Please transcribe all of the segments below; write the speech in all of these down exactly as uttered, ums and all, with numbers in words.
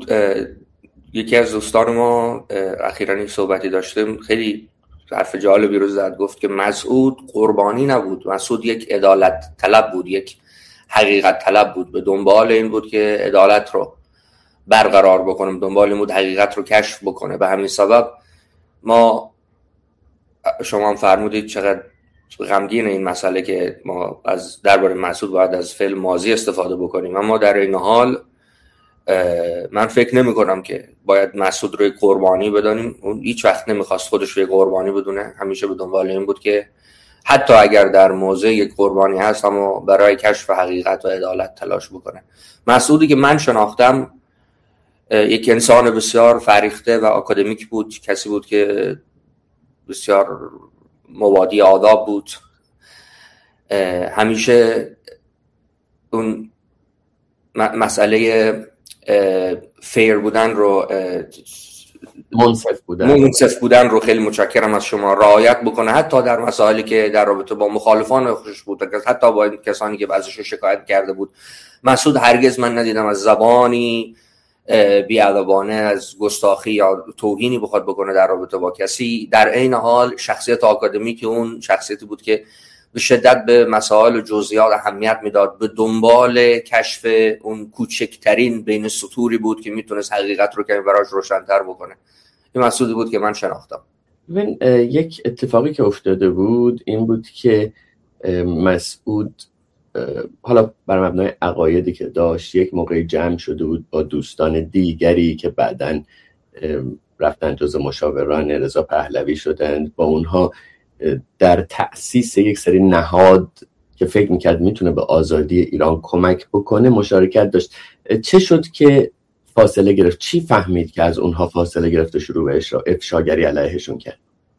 مسعود یکی از دوستان ما اخیراً یک صحبتی داشتیم، خیلی حرف جالبی رو زد. گفت که مسعود قربانی نبود، مسعود یک عدالت طلب بود، یک حقیقت طلب بود. به دنبال این بود که عدالت رو برقرار بکنه، دنبال این بود حقیقت رو کشف بکنه. به همین سبب ما، شما هم فرمودید چقدر غمگین این مسئله که ما از درباره مسعود باید از فعل ماضی استفاده بکنیم، اما در این حال من فکر نمی کنم که باید مسعود رو قربانی بدانیم. اون هیچ وقت نمیخواست خودش رو قربانی بدونه، همیشه به دنبال این بود که حتی اگر در موضع یک قربانی هست اما برای کشف حقیقت و عدالت تلاش بکنه. مسعودی که من شناختم یک انسان بسیار فریخته و آکادمیک بود، کسی بود که بسیار مبادی آداب بود، همیشه اون مسئله فیر بودن رو، منصف بودن منصف بودن رو خیلی متشکرم از شما رعایت بکنه، حتی در مسائلی که در رابطه با مخالفان خودش بود، حتی با کسانی که ازش شکایت کرده بود. مسعود هرگز من ندیدم از زبانی بی‌ادبانه، از گستاخی یا توهینی بخواد بکنه در رابطه با کسی. در عین حال شخصیت آکادمیک اون شخصیتی بود که به شدت به مسائل و جزئیات اهمیت میداد، به دنبال کشف اون کوچکترین بین سطوری بود که میتونست حقیقت رو کمی براش روشن‌تر بکنه. این مسعودی بود که من شناختم. ببین، یک اتفاقی که افتاده بود این بود که مسعود حالا بر مبنای عقایدی که داشت یک موقعی جمع شده بود با دوستان دیگری که بعداً رفتن جز مشاوران رضا پهلوی شدند، با اونها در تأسیس یک سری نهاد که فکر میکرد میتونه به آزادی ایران کمک بکنه مشارکت داشت. چه شد که فاصله گرفت؟ چی فهمید که از اونها فاصله گرفت و شروع به افشاگری علیهشون کرد؟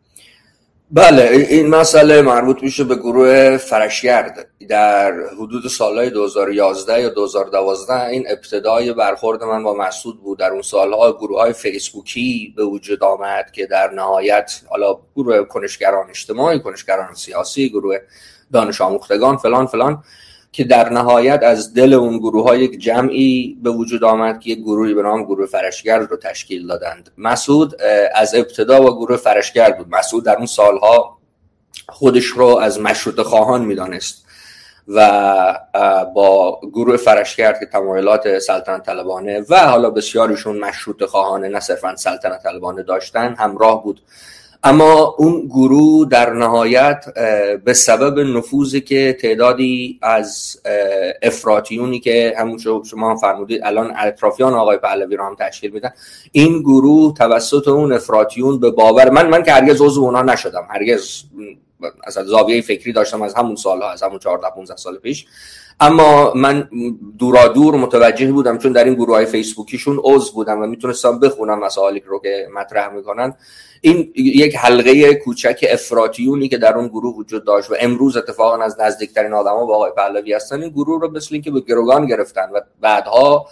بله، این مسئله مربوط میشه به گروه فرشگرد. در حدود سالهای دو هزار و یازده یا دو هزار و دوازده این ابتدای برخورد من با مسعود بود. در اون سالها گروه های فیسبوکی به وجود آمد که در نهایت حالا گروه کنشگران اجتماعی، کنشگران سیاسی، گروه دانش آموختگان فلان فلان، که در نهایت از دل اون گروه ها یک جمعی به وجود آمد که یک گروهی به نام گروه فرشگرد رو تشکیل دادند. مسعود از ابتدا با گروه فرشگرد بود. مسعود در اون سالها خودش رو از مشروطه خواهان میدانست و با گروه فرشگرد که تمایلات سلطنت طلبانه و حالا بسیاریشون مشروطه خواهانه نه صرفاً سلطنت طلبانه داشتن همراه بود. اما اون گروه در نهایت به سبب نفوذی که تعدادی از افراطیونی که همون شما فرمودید الان اطرافیان آقای پهلوی رو هم تشکیل میدن، این گروه توسط اون افراطیون به باور من من که هرگز عضو اونا نشدم، هرگز از زاویه فکری داشتم از همون سالها، از همون چهارده پانزده سال پیش، اما من دورا دور متوجه بودم چون در این گروه‌های فیسبوکیشون عضو بودم و میتونستم بخونم مسائلی رو که مطرح میکنن. این یک حلقه کوچک افراطیونی که در اون گروه وجود داشت و امروز اتفاقا از نزدیکترین آدما با آقای پهلوی هستن، این گروه رو مثل اینکه به گروگان گرفتن و بعدها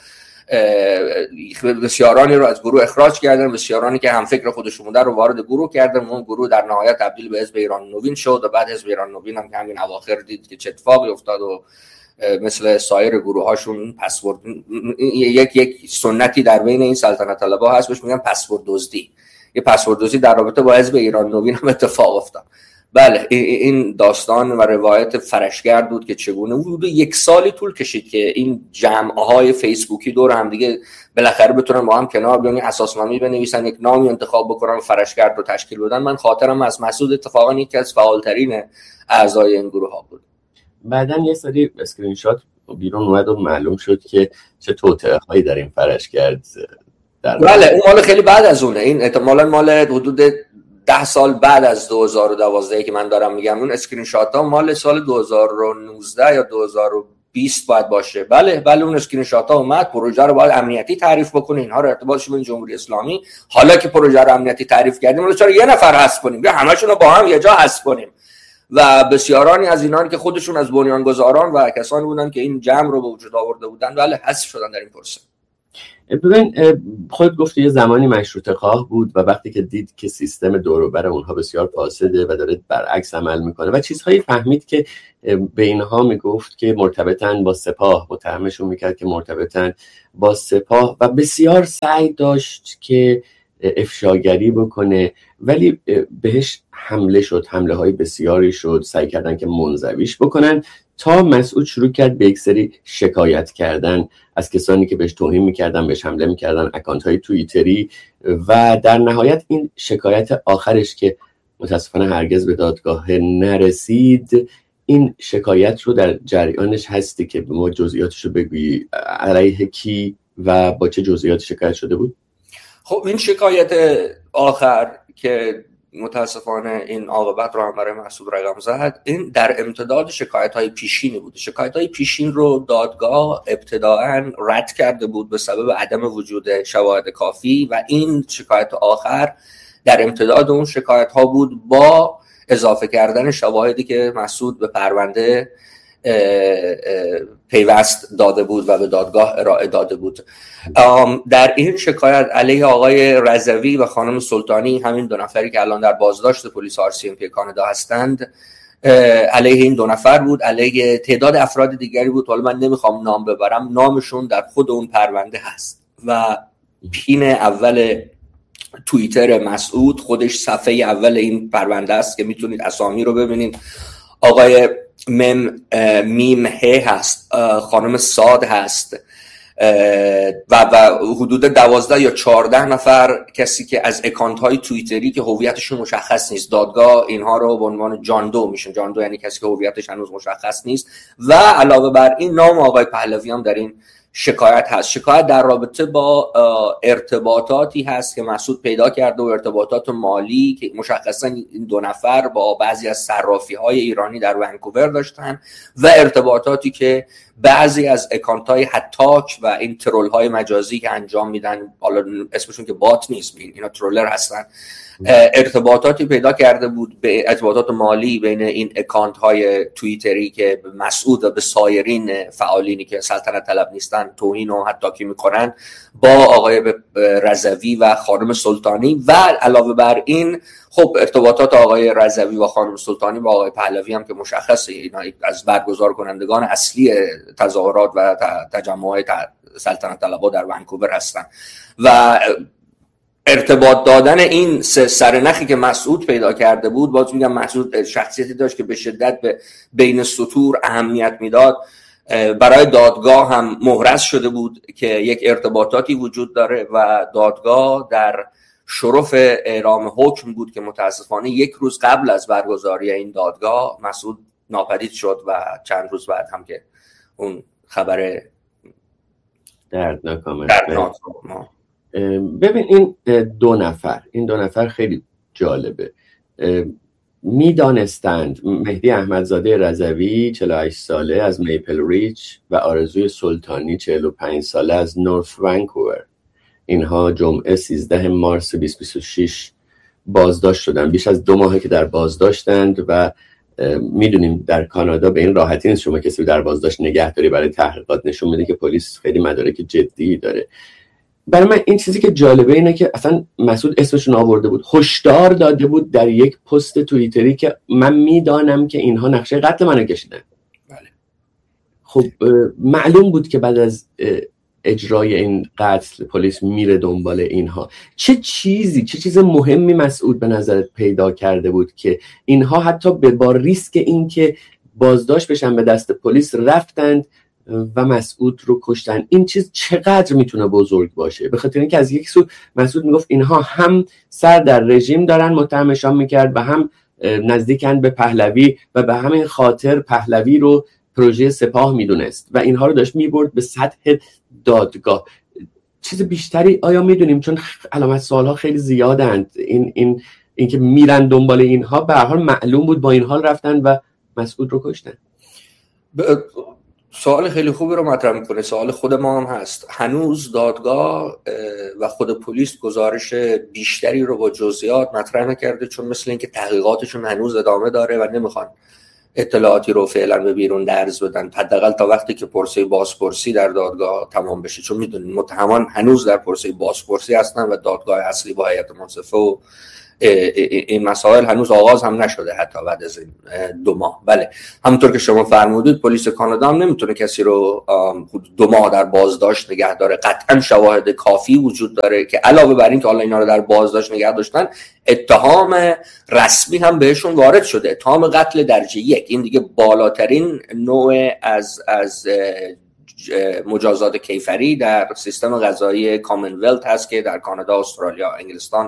بسیارانی رو از گروه اخراج کردن، بسیارانی که هم فکر خودشون بودن رو وارد گروه کردن. اون گروه در نهایت تبدیل به حزب ایران نوین شد و بعد حزب ایران نوین هم که همین اواخر دید که چه اتفاقی افتاد و مثل سایر گروه هاشون پسورد یک یک سنتی در بین این سلطنت طلبها هست بهش میگن پسورد دزدی. یه پسورد دزدی در رابطه با حزب ایران نوین هم اتفاق افتاد. بله، این داستان و روایت فرشگرد بود که چگونه حدود یک سالی طول کشید که این جمع‌های فیسبوکی دور هم دیگه بالاخره بتونن با هم کنار بیان، اساسنامه بنویسن، یک نامی انتخاب بکنن و فرشگرد رو تشکیل بدن. من خاطرم از مسعود اتفاقا یکی از فعالترین اعضای این گروه ها بود. بعدن یه سری اسکرین شات بیرون اومد و معلوم شد که چه توطئه‌هایی در این فرشگرد در بله، اون مال خیلی بعد از اونه. این احتمالاً مال حدود ده سال بعد از دو هزار و دوازده که من دارم میگم. اون اسکرین شات ها مال سال دو هزار و نوزده یا دو هزار و بیست باید باشه. بله بله اون اسکرین شات ها اومد. پروژه رو باید امنیتی تعریف بکنه، اینها رو ارتباطش با جمهوری اسلامی. حالا که پروژه رو امنیتی تعریف کردیم، حالا چرا یه نفر حذف کنیم یا همشون رو با هم یه جا حذف کنیم؟ و بسیارانی از اینان که خودشون از بنیانگذاران و کسانی بودن که این جمع رو به وجود آورده بودن، بله حذف شدن در این پروسه. ببین خود گفتی یه زمانی مشروطه خواه بود و وقتی که دید که سیستم دور و بر اونها بسیار فاسده و داره برعکس عمل میکنه و چیزهایی فهمید که به اینها میگفت که مرتبطن با سپاه، متهمشون میکرد که مرتبطن با سپاه و بسیار سعی داشت که افشاگری بکنه، ولی بهش حمله شد، حمله های بسیاری شد، سعی کردن که منزویش بکنن تا مسعود شروع کرد به یک سری شکایت کردن از کسانی که بهش توهین میکردن، بهش حمله میکردن، اکانت های توییتری، و در نهایت این شکایت آخرش که متاسفانه هرگز به دادگاه نرسید، این شکایت رو در جریانش هستی که به ما جزئیاتش رو بگویی، علیه کی و با چه جزئیاتی شکایت شده بود؟ خب این شکایت آخر که متاسفانه این عاقبت رو هم برای مسعود رقم زد، این در امتداد شکایت های پیشینی بود. شکایت های پیشین رو دادگاه ابتداعاً رد کرده بود به سبب عدم وجود شواهد کافی و این شکایت آخر در امتداد اون شکایت ها بود با اضافه کردن شواهدی که مسعود به پرونده پیوست داده بود و به دادگاه ارائه داده بود. در این شکایت علیه آقای رضوی و خانم سلطانی، همین دو نفری که الان در بازداشت پلیس آر سی ام پی کانادا هستند، علیه این دو نفر بود، علیه تعداد افراد دیگری بود، حالا من نمیخوام نام ببرم، نامشون در خود اون پرونده هست و پین اول توییتر مسعود خودش صفحه اول این پرونده است که میتونید اسامی رو ببینید. آقای مم میم ه هست، خانم ساد هست و و حدود دوازده یا چهارده نفر کسی که از اکانت های توییتری که هویتشون مشخص نیست، دادگاه اینها رو به عنوان جان دو میشن. جان دو یعنی کسی که هویتش هنوز مشخص نیست. و علاوه بر این نام آقای پهلوی هم در این شکایت هست. شکایت در رابطه با ارتباطاتی هست که مسعود پیدا کرده و ارتباطات مالی که مشخصا این دو نفر با بعضی از صرافی‌های ایرانی در ونکوور داشتن و ارتباطاتی که بعضی از اکانت‌های هتاک و این ترول‌های مجازی که انجام میدن، حالا اسمشون که بات نیست، اینا ترولر هستن، ارتباطاتی پیدا کرده بود به ارتباطات مالی بین این اکانت های توییتری که مسعود و به سایرین فعالینی که سلطنت طلب نیستن توهین و حتی میکنن با آقای رضوی و خانم سلطانی. و علاوه بر این خب ارتباطات آقای رضوی و خانم سلطانی با آقای پهلوی هم که مشخصه، اینا از برگزار کنندگان اصلی تظاهرات و تجمعات سلطنت طلبها در ونکوور هستن. و ارتباط دادن این سرنخی که مسعود پیدا کرده بود، باز میگم مسعود شخصیتی داشت که به شدت به بین سطور اهمیت میداد، برای دادگاه هم محرز شده بود که یک ارتباطاتی وجود داره و دادگاه در شرف اعلام حکم بود که متاسفانه یک روز قبل از برگزاری این دادگاه مسعود ناپدید شد و چند روز بعد هم که اون خبر دردناک آمد. ببین این دو نفر این دو نفر خیلی جالبه. میدانستند مهدی احمدزاده رضوی چهل و هشت ساله از میپل ریچ و آرزوی سلطانی چهل و پنج ساله از نورث ونکوور، اینها جمعه سیزده مارس بیست بیست و شش بازداشت شدن. بیش از دو ماهه که در بازداشتند و میدونیم در کانادا به این راحتی نیست شما کسی در بازداشت نگه داری برای تحقیقات. نشون میده که پلیس خیلی مدارک جدی داره. برای من این چیزی که جالبه اینه که اصلا مسعود اسمشون آورده بود، هشدار داده بود در یک پست توییتری که من میدانم که اینها نقشه قتل منو کشیدن. بله. خب معلوم بود که بعد از اجرای این قتل پلیس میره دنبال اینها. چه چیزی چه چیز مهمی مسعود به نظرت پیدا کرده بود که اینها حتی به با ریسک این که بازداشت بشن به دست پلیس رفتند و مسعود رو کشتن؟ این چیز چقدر میتونه بزرگ باشه؟ به خاطر اینکه از یک سو مسعود میگفت اینها هم سر در رژیم دارن، متهمشان میکرد، و هم نزدیکن به پهلوی و به همین خاطر پهلوی رو پروژه سپاه میدونست و اینها رو داشت میبرد به سطح دادگاه. چیز بیشتری آیا میدونیم؟ چون علامت سوالها خیلی زیادند. این این اینکه میرن دنبال اینها، به هر حال معلوم بود با این حال رفتن و مسعود رو کشتن. ب... سوال خیلی خوبی رو مطرح میکنه. سوال خود ما هم هست. هنوز دادگاه و خود پلیس گزارش بیشتری رو با جزئیات مطرح نکرده، چون مثل اینکه تحقیقاتشون هنوز ادامه داره و نمیخوان اطلاعاتی رو فعلا به بیرون درز بدن، حداقل تا وقتی که پرسه بازپرسی در دادگاه تمام بشه، چون میدونید متهمان هنوز در پرسه بازپرسی هستن و دادگاه اصلی با هیئت منصفه و این مسائل هنوز آغاز هم نشده حتی بعد از این دو ماه. بله همونطور که شما فرمودید پلیس کانادا هم نمیتونه کسی رو دو ماه در بازداشت نگه داره. قطعا شواهد کافی وجود داره که علاوه بر این که حالا اینا رو در بازداشت نگه داشتن، اتهام رسمی هم بهشون وارد شده، اتهام قتل درجه یک. این دیگه بالاترین نوع از از مجازات کیفری در سیستم قضایی کامنولت هست که در کانادا، استرالیا، انگلستان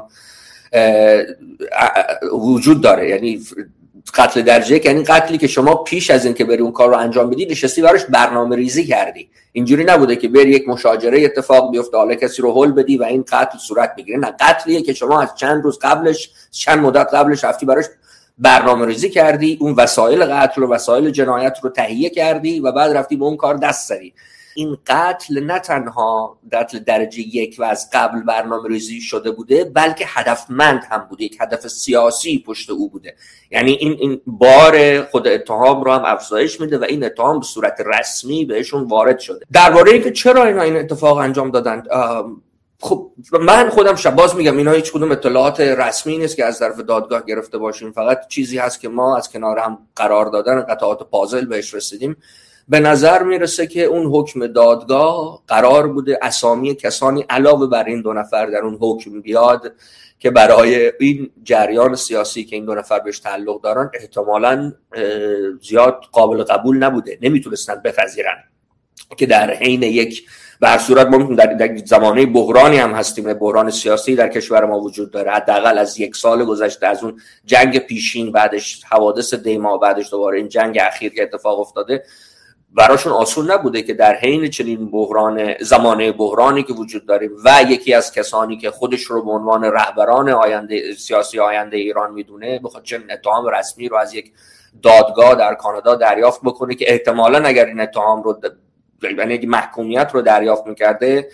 وجود داره. یعنی قتل درجه یک یعنی قتلی که شما پیش از این که بری اون کار رو انجام بدی نشستی براش برنامه ریزی کردی. اینجوری نبوده که بری یک مشاجره اتفاق بیفته حالا کسی رو هول بدی و این قتل صورت بگیره. نه، قتلیه که شما از چند روز قبلش، چند مدت قبلش رفتی براش برنامه ریزی کردی، اون وسایل قتل و وسایل جنایت رو تهیه کردی و بعد رفتی به اون کار دست زدی. این قتل نه تنها قتل درجه یک و از قبل برنامه ریزی شده بوده، بلکه هدفمند هم بوده، یک هدف سیاسی پشت او بوده. یعنی این این بار خود اتهام رو هم افزایش میده و این اتهام به صورت رسمی بهشون وارد شده. درباره اینکه چرا اینا این اتفاق انجام دادن، خب من خودم شباز میگم اینا هیچ کدوم اطلاعات رسمی نیست که از طرف دادگاه گرفته باشیم، فقط چیزی هست که ما از کنار هم قرار دادن قطعات پازل بهش رسیدیم. به نظر میرسه که اون حکم دادگاه قرار بوده اسامی کسانی علاوه بر این دو نفر در اون حکم بیاد که برای این جریان سیاسی که این دو نفر بهش تعلق دارن احتمالاً زیاد قابل قبول نبوده، نمیتونستن بپذیرن که در حین یک به هر صورت ما در زمانه بحرانی هم هستیم، بحران سیاسی در کشور ما وجود داره، حداقل از یک سال گذشته از اون جنگ پیشین، بعدش حوادث دیما، بعدش دوباره این جنگ اخیر که اتفاق افتاده، براشون آسون نبوده که در حین چنین بحران زمانه بحرانی که وجود داره و یکی از کسانی که خودش رو به عنوان رهبران آینده سیاسی آینده ایران میدونه بخواد چنین اتهام رسمی رو از یک دادگاه در کانادا دریافت بکنه که احتمالاً اگر این اتهام رو یعنی محکومیت رو دریافت میکرده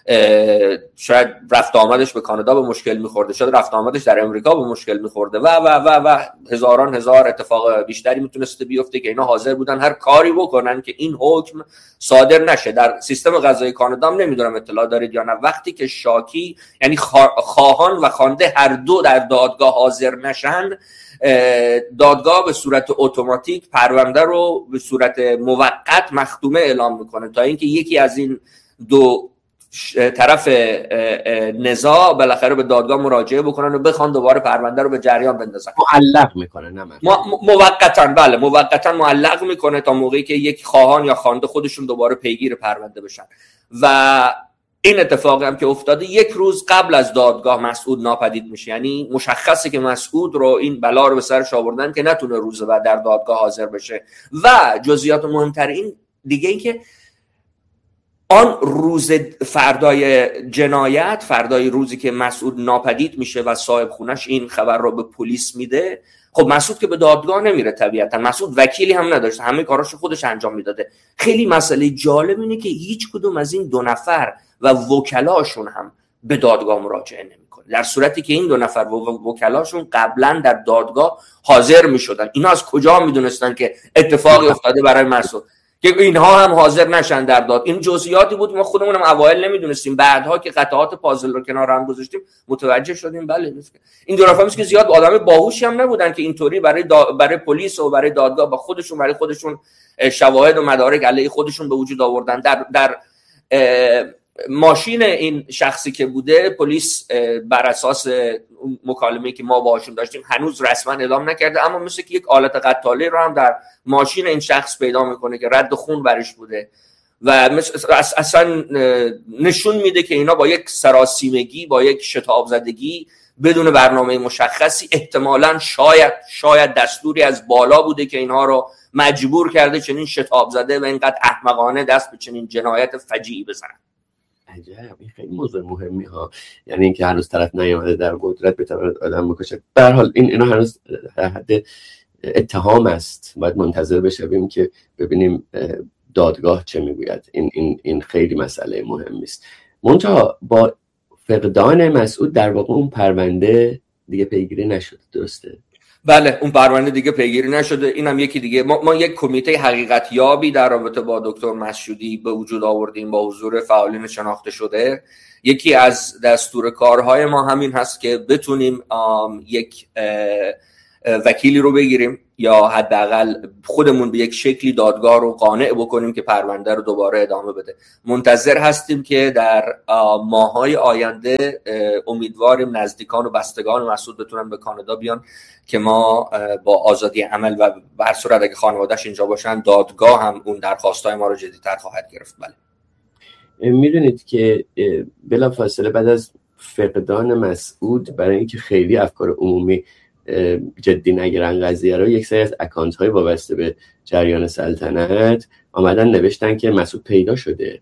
شاید رفت آمدش به کانادا به مشکل میخورده، شاید رفت آمدش در امریکا به مشکل میخورده و و و و هزاران هزار اتفاق بیشتری میتونسته بیفته که اینا حاضر بودن هر کاری بکنن که این حکم صادر نشه. در سیستم قضایی کانادا هم نمیدونم اطلاع دارید یا نه، وقتی که شاکی یعنی خواهان و خوانده هر دو در دادگاه حاضر نشن، دادگاه به صورت اتوماتیک پرونده رو به صورت موقت مختومه اعلام میکنه تا اینکه یکی از این دو طرف نزاع بالاخره به دادگاه مراجعه بکنن و بخوان دوباره پرونده رو به جریان بندازن. معلق میکنه نه موقتا، بله موقتا معلق میکنه تا موقعی که یک خواهان یا خوانده خودشون دوباره پیگیر پرونده بشن. و این اتفاقی هم که افتاده یک روز قبل از دادگاه مسعود ناپدید میشه، یعنی مشخصه که مسعود رو این بلا رو به سرش آوردن که نتونه روز بعد در دادگاه حاضر بشه. و جزئیات مهمتر این دیگه این که آن روز فردای جنایت، فردای روزی که مسعود ناپدید میشه و صاحب خونش این خبر رو به پلیس میده، خب مسعود که به دادگاه نمیره طبیعتا، مسعود وکیلی هم نداشته، همه کاراشو خودش انجام میداده. خیلی مسئله جالب اینه که هیچ کدوم از این دو نفر و وکلاشون هم به دادگاه مراجعه نمیکنه، در صورتی که این دو نفر و وکلاشون قبلا در دادگاه حاضر میشدن. اینا از کجا میدونستن که اتفاقی افتاده برای مسعود که اینها هم حاضر نشن در داد؟ این جزئیاتی بود ما خودمون هم اوایل نمیدونستیم، بعدها که قطعات پازل رو کنار هم گذاشتیم متوجه شدیم. بله این دو نفر که زیاد آدم باهوشی هم نبودن که اینطوری برای دا... برای پلیس و برای دادگاه با خودشون برای خودشون شواهد و مدارک علیه خودشون به وجود آوردن. در در ماشین این شخصی که بوده پلیس بر اساس مکالمه‌ای که ما باهاشون داشتیم هنوز رسما اعلام نکرده، اما مثل که یک آلت قتاله رو هم در ماشین این شخص پیدا میکنه که رد خون برش بوده و اصلا نشون میده که اینا با یک سراسیمگی، با یک شتاب زدگی بدون برنامه مشخصی، احتمالاً شاید شاید دستوری از بالا بوده که اینها رو مجبور کرده چنین شتاب زده و اینقدر احمقانه دست به چنین جنایت فجیعی بزنن. عجب، این خیلی موضوع مهمی ها، یعنی اینکه هنوز طرف نیامده در قدرت بتواند آدم بکشه. به هر حال این اینا هنوز در حد اتهام است، باید منتظر بشیم که ببینیم دادگاه چه میگوید. این این این خیلی مسئله مهمی است. منتها با فقدان مسعود در واقع اون پرونده دیگه پیگیری نشد، درسته؟ بله اون پرونده دیگه پیگیری نشده. اینم یکی دیگه. ما, ما یک کمیته حقیقت یابی در رابطه با دکتر مسعودی به وجود آوردیم با حضور فعالین شناخته شده. یکی از دستور کارهای ما همین هست که بتونیم یک وکیلی رو بگیریم یا حداقل خودمون به یک شکلی دادگاه رو قانع بکنیم که پرونده رو دوباره ادامه بده. منتظر هستیم که در ماه‌های آینده امیدواریم نزدیکان و بستگان مسعود بتونن به کانادا بیان که ما با آزادی عمل و به هر صورت اگه خانواده‌اش اینجا باشن دادگاه هم اون درخواست‌های ما رو جدی‌تر خواهد گرفت. بله. میدونید که بلافاصله بعد از فقدان مسعود، برای اینکه خیلی افکار عمومی جدی نگیرن قضیه رو، یک سری از اکانت های وابسته به جریان سلطنت آمدن نوشتن که مسعود پیدا شده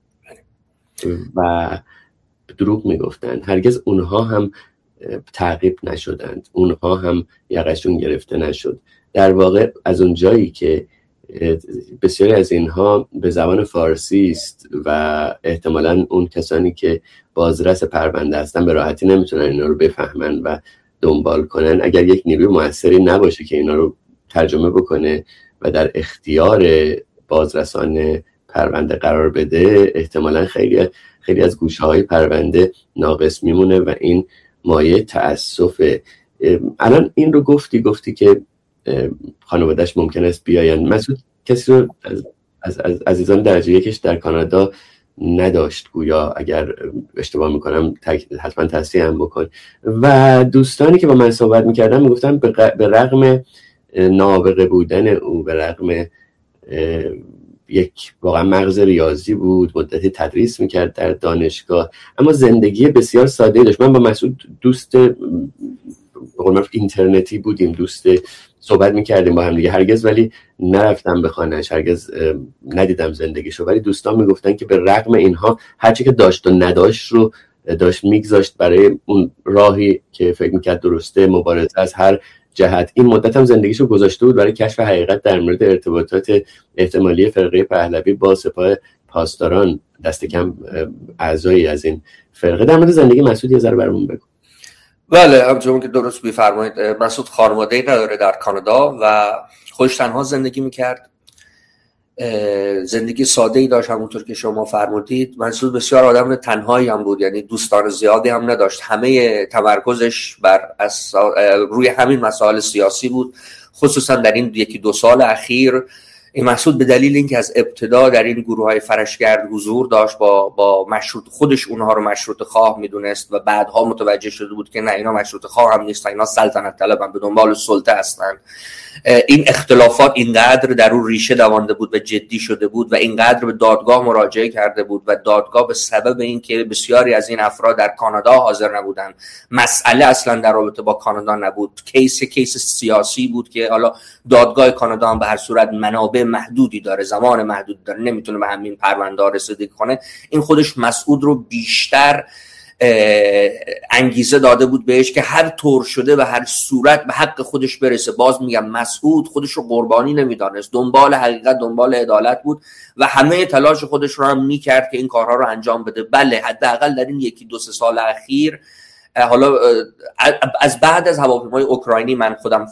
و دروغ میگفتن. هرگز اونها هم تعقیب نشدند، اونها هم یقشون گرفته نشد. در واقع از اون جایی که بسیاری از اینها به زبان فارسی است و احتمالاً اون کسانی که بازرس پرونده هستن به راحتی نمیتونن اینا رو بفهمن و دنبال کنن، اگر یک نیروی موثری نباشه که اینا رو ترجمه بکنه و در اختیار بازرسان پرونده قرار بده، احتمالاً خیلی خیلی از گوشه‌های پرونده ناقص میمونه و این مایه تأسفه. الان این رو گفتی گفتی که خانواده‌اش ممکن است بیاین. مسعود کسی رو از, از, از عزیزان درجه یکش در کانادا نداشت گویا، اگر اشتباه میکنم حتما تصحیح هم بکن. و دوستانی که با من صحبت میکردن میگفتن به رغم نابغه بودن او، به رغم یک واقعا مغز ریاضی بود، مدتی تدریس میکرد در دانشگاه، اما زندگی بسیار ساده داشت. من با مسعود دوست به قول معروف اینترنتی بودیم، دوست صحبت میکردیم با هم دیگه، هرگز ولی نرفتم به خانه‌اش، هرگز ندیدم زندگیشو، ولی دوستان میگفتن که به رغم اینها هرچی که داشت و نداشت رو داشت میگذاشت برای اون راهی که فکر میکرد درسته، مبارزه از هر جهت. این مدت هم زندگیشو گذاشته بود برای کشف حقیقت در مورد ارتباطات احتمالی فرقه پهلوی با سپاه پاسداران، دست کم اعضایی از این فرقه. در مورد زندگی مسعود یه ذره برامون بگو. بله همچنون که درست می‌فرمایید، مسعود خانواده‌ای نداره در کانادا و خودش تنها زندگی میکرد. زندگی ساده‌ای داشت، همونطور که شما فرمودید. مسعود بسیار آدم تنهایی هم بود، یعنی دوستان زیادی هم نداشت. همه تمرکزش بر روی همین مسائل سیاسی بود، خصوصا در این یکی دو سال اخیر. این مسعود به دلیل اینکه از ابتدا در این گروه‌های فرشگرد حضور داشت، با با مشروط خودش اونها رو مشروط خواه میدونست و بعدها متوجه شده بود که نه اینا مشروط خواه هم نیستن، اینا سلطنت طلبن، به دنبال سلطه هستن. این اختلافات اینقدر در اون ریشه دوانده بود و جدی شده بود و اینقدر به دادگاه مراجعه کرده بود و دادگاه به سبب اینکه بسیاری از این افراد در کانادا حاضر نبودن، مسئله اصلا در رابطه با کانادا نبود، کیس کیس سیاسی بود که حالا دادگاه کانادا هم به هر صورت منابع محدودی داره، زمان محدودی داره، نمیتونه به همین پرونده رسیدگی کنه. این خودش مسعود رو بیشتر انگیزه داده بود بهش که هر طور شده و هر صورت به حق خودش برسه. باز میگم مسعود خودش رو قربانی نمیدانست، دنبال حقیقت، دنبال عدالت بود و همه تلاش خودش رو هم میکرد که این کارها رو انجام بده. بله حداقل در این یکی دو سه سال اخیر، حالا از بعد از هواپیمای اوکراینی من خودم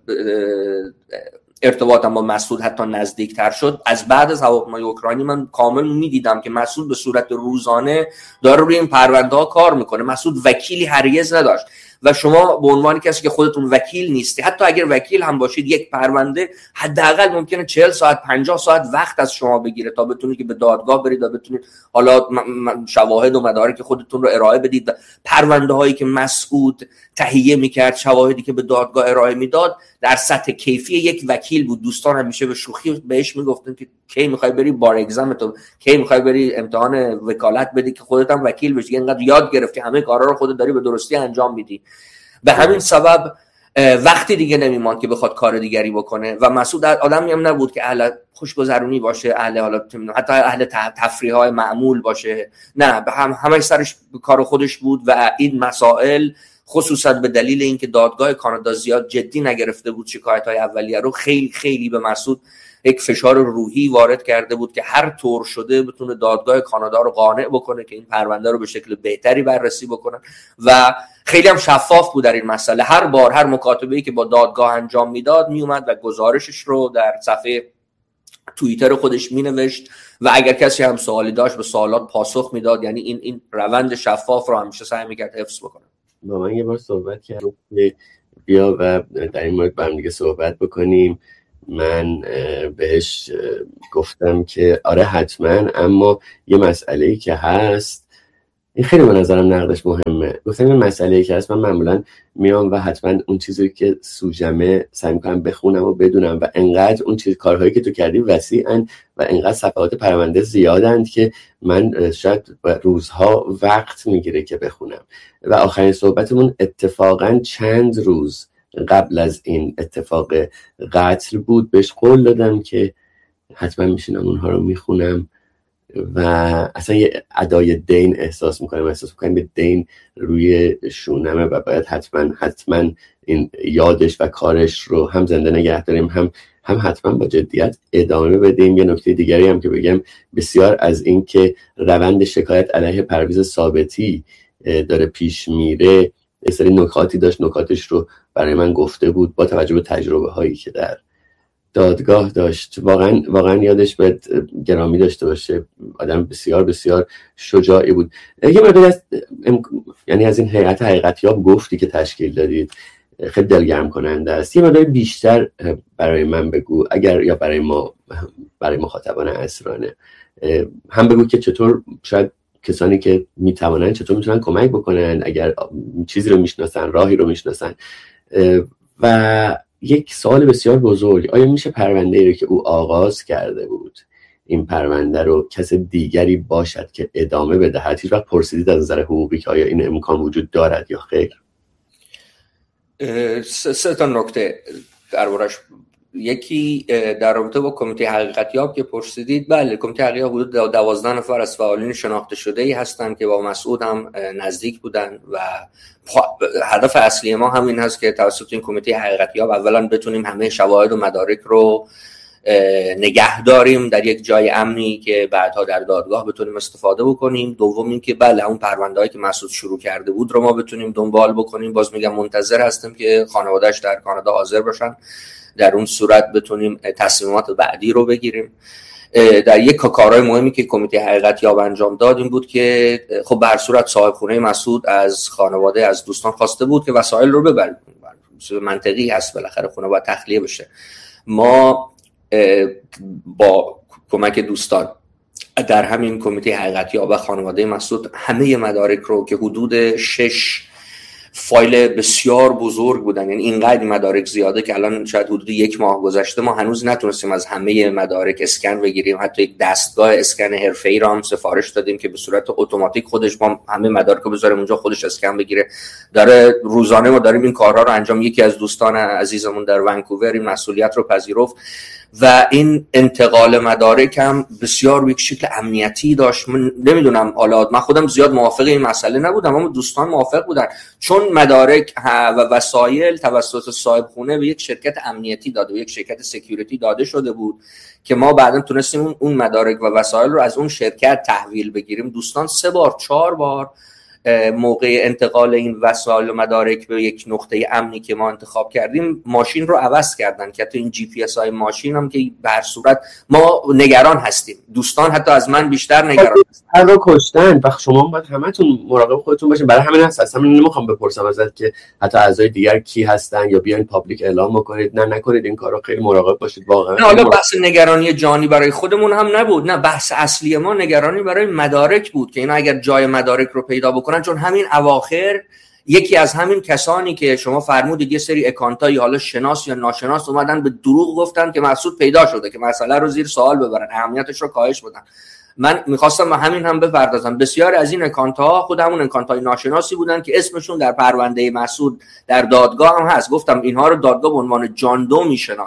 ارتباطم با مسعود حتی نزدیکتر شد. از بعد از هواپیمای اوکراینی من کامل میدیدم که مسعود به صورت روزانه داره روی این پرونده ها کار میکنه. مسعود وکیلی هرگز نداشت و شما به عنوان کسی که خودتون وکیل نیستی، حتی اگر وکیل هم باشید، یک پرونده حداقل ممکنه چهل ساعت پنجاه ساعت وقت از شما بگیره تا بتونید که به دادگاه برید و بتونید حالا شواهد و مدارک خودتون رو ارائه بدید. پرونده هایی که مسعود تهیه میکرد، شواهدی که به دادگاه ارائه میداد، در سطح کیفی یک وکیل بود. دوستان همیشه به شوخی بهش میگفتن که کی میخوای بری بار اگزمتو، کی میخوای بری امتحان وکالت بدی که خودت هم وکیل بشی، اینقدر یاد گرفتی، همه کارا رو خودت داری به درستی انجام میدی. به همین سبب وقتی دیگه نمیماند که بخواد کار دیگری بکنه و مسعود آدمی هم نبود که اهل خوشگذرونی باشه، اهل حالا حتی اهل تفریح‌های معمول باشه، نه، هم همش سرش کار خودش بود و این مسائل خصوصا به دلیل اینکه دادگاه کانادا زیاد جدی نگرفته بود شکایت‌های اولیه رو، خیلی خیلی به مسعود یک فشار روحی وارد کرده بود که هر طور شده بتونه دادگاه کانادا رو قانع بکنه که این پرونده رو به شکل بهتری بررسی بکنن و خیلی هم شفاف بود در این مسئله. هر بار هر مکاتبه‌ای که با دادگاه انجام میداد میومد و گزارشش رو در صفحه توییتر خودش مینوشت و اگر کسی هم سوالی داشت به سوالات پاسخ میداد. یعنی این این روند شفاف رو همیشه سعی میکرد حفظ بکنه. با من یه بار صحبت کردم بیا و در این مورد با هم دیگه صحبت بکنیم. من بهش گفتم که آره حتما، اما یه مسئله‌ای که هست، این خیلی به نظرم نقدش مهمه. گفتم این مسئله‌ای که هست، من معمولا میام و حتما اون چیزی که سوژمه سعی می‌کنم بخونم و بدونم و انقدر اون چیز کارهایی که تو کردی وسیعن و انقدر صفحات پرونده زیادند که من شاید روزها وقت میگیره که بخونم. و آخرین صحبتمون اتفاقا چند روز قبل از این اتفاق قتل بود. بهش قول دادم که حتما میشینم اونها رو میخونم و اصلا یه ادای دین احساس میکنم احساس میکنم به دین روی شونمه و باید حتما حتما این یادش و کارش رو هم زنده نگه داریم، هم هم حتما با جدیت ادامه بدیم. یه نکته دیگری هم که بگم، بسیار از این که روند شکایت علیه پرویز ثابتی داره پیش میره، یه سری نکاتی داشت، نکاتش رو برای من گفته بود با توجه به تجربه هایی که در دادگاه داشت. واقعا واقعا یادش باید گرامی داشته باشه. آدم بسیار بسیار شجاعی بود. یه مقدار از یعنی از این هیئت حقیقتیاب گفتی که تشکیل دادید خیلی دلگرم کننده است. یه مقدار بیشتر برای من بگو، اگر یا برای ما برای مخاطبان اسرانه هم بگو که چطور شاید کسانی که میتوانن چطور میتونن کمک بکنن اگر چیزی رو میشناسن، راهی رو میشناسن. و یک سوال بسیار بزرگ، آیا میشه پرونده رو که او آغاز کرده بود، این پرونده رو کس دیگری باشد که ادامه بده؟ هیچ وقت پرسیدید از نظر حقوقی که آیا این امکان وجود دارد یا خیر؟ سه تا نکته دربارش. یکی در رابطه با کمیته حقیقتیاب که پرسیدید، بله کمیته حقیقتیاب حدود دوازده نفر از فعالین شناخته شده ای هستند که با مسعود هم نزدیک بودن و هدف اصلی ما همین هست که توسط این کمیته حقیقتیاب اولا بتونیم همه شواهد و مدارک رو نگه داریم در یک جای امنی که بعدها در دادگاه بتونیم استفاده بکنیم. دوم این که بله اون پرونده‌ای که مسعود شروع کرده بود رو ما بتونیم دنبال بکنیم. باز میگم منتظر هستیم که خانواده‌اش در کانادا حاضر باشن، در اون صورت بتونیم تصمیمات بعدی رو بگیریم. در یک کارهای مهمی که کمیته حقیقتیاب انجام داد این بود که خب به هر صورت صاحب خونه مسعود از خانواده از دوستان خواسته بود که وسایل رو ببرن. منطقی هست، بالاخره خونه باید تخلیه بشه. ما با کمک دوستان در همین کمیته حقیقتیاب و خانواده مسعود همه مدارک رو که حدود شش فایل بسیار بزرگ بودن، یعنی اینقدر مدارک زیاده که الان شاید حدود یک ماه گذشته ما هنوز نتونستیم از همه مدارک اسکن بگیریم. حتی یک دستگاه اسکن حرفه‌ای را هم سفارش دادیم که به صورت اتوماتیک خودش ما همه مدارک رو بذاریم اونجا خودش اسکن بگیره. داره روزانه ما داریم این کارها رو انجام. یکی از دوستان عزیزمون در ونکوور این مسئولیت رو پذیرفت و این انتقال مدارک هم بسیار یک شکل امنیتی داشت. من نمیدونم، حالا من خودم زیاد موافق این مسئله نبودم اما دوستان موافق بودن، چون مدارک و وسایل توسط صاحب خونه به یک شرکت امنیتی داده و یک شرکت سکیوریتی داده شده بود که ما بعداً تونستیم اون مدارک و وسایل رو از اون شرکت تحویل بگیریم. دوستان سه بار چهار بار موقع انتقال این وسایل و مدارک به یک نقطه امنی که ما انتخاب کردیم ماشین رو عوض کردن که حتی این جی پی اس های ماشین هم که به هر صورت ما نگران هستیم. دوستان حتی از من بیشتر نگران هستن. هر رو کشتن و شما باید همتون مراقب خودتون باشین. برای همین هست اصلا نمیخوام بپرسم ازت که حتی اعضای دیگر کی هستن یا بیاین پابلیک اعلام بکنید. نه نکنید این کارو، خیلی مراقب باشید واقعا. نه حالا بحث نگرانی جانی برای خودمون هم نبود، نه بحث اصلی ما نگرانی برای مدارک بود که اینا اگر جای مدارک رو پیدا بکنن، چون همین اواخر یکی از همین کسانی که شما فرمودید یه سری اکانتایی حالا شناس یا ناشناس اومدن به دروغ گفتن که مسعود پیدا شده که مسئله رو زیر سوال ببرن، اهمیتش رو کاهش بدن. من میخواستم همین هم بپردازم. بسیار از این اکانت‌ها خود همون اکانت‌های ناشناسی بودن که اسمشون در پرونده مسعود در دادگاه هم هست. گفتم اینها رو دادگاه به عنوان جان دو میشناسه.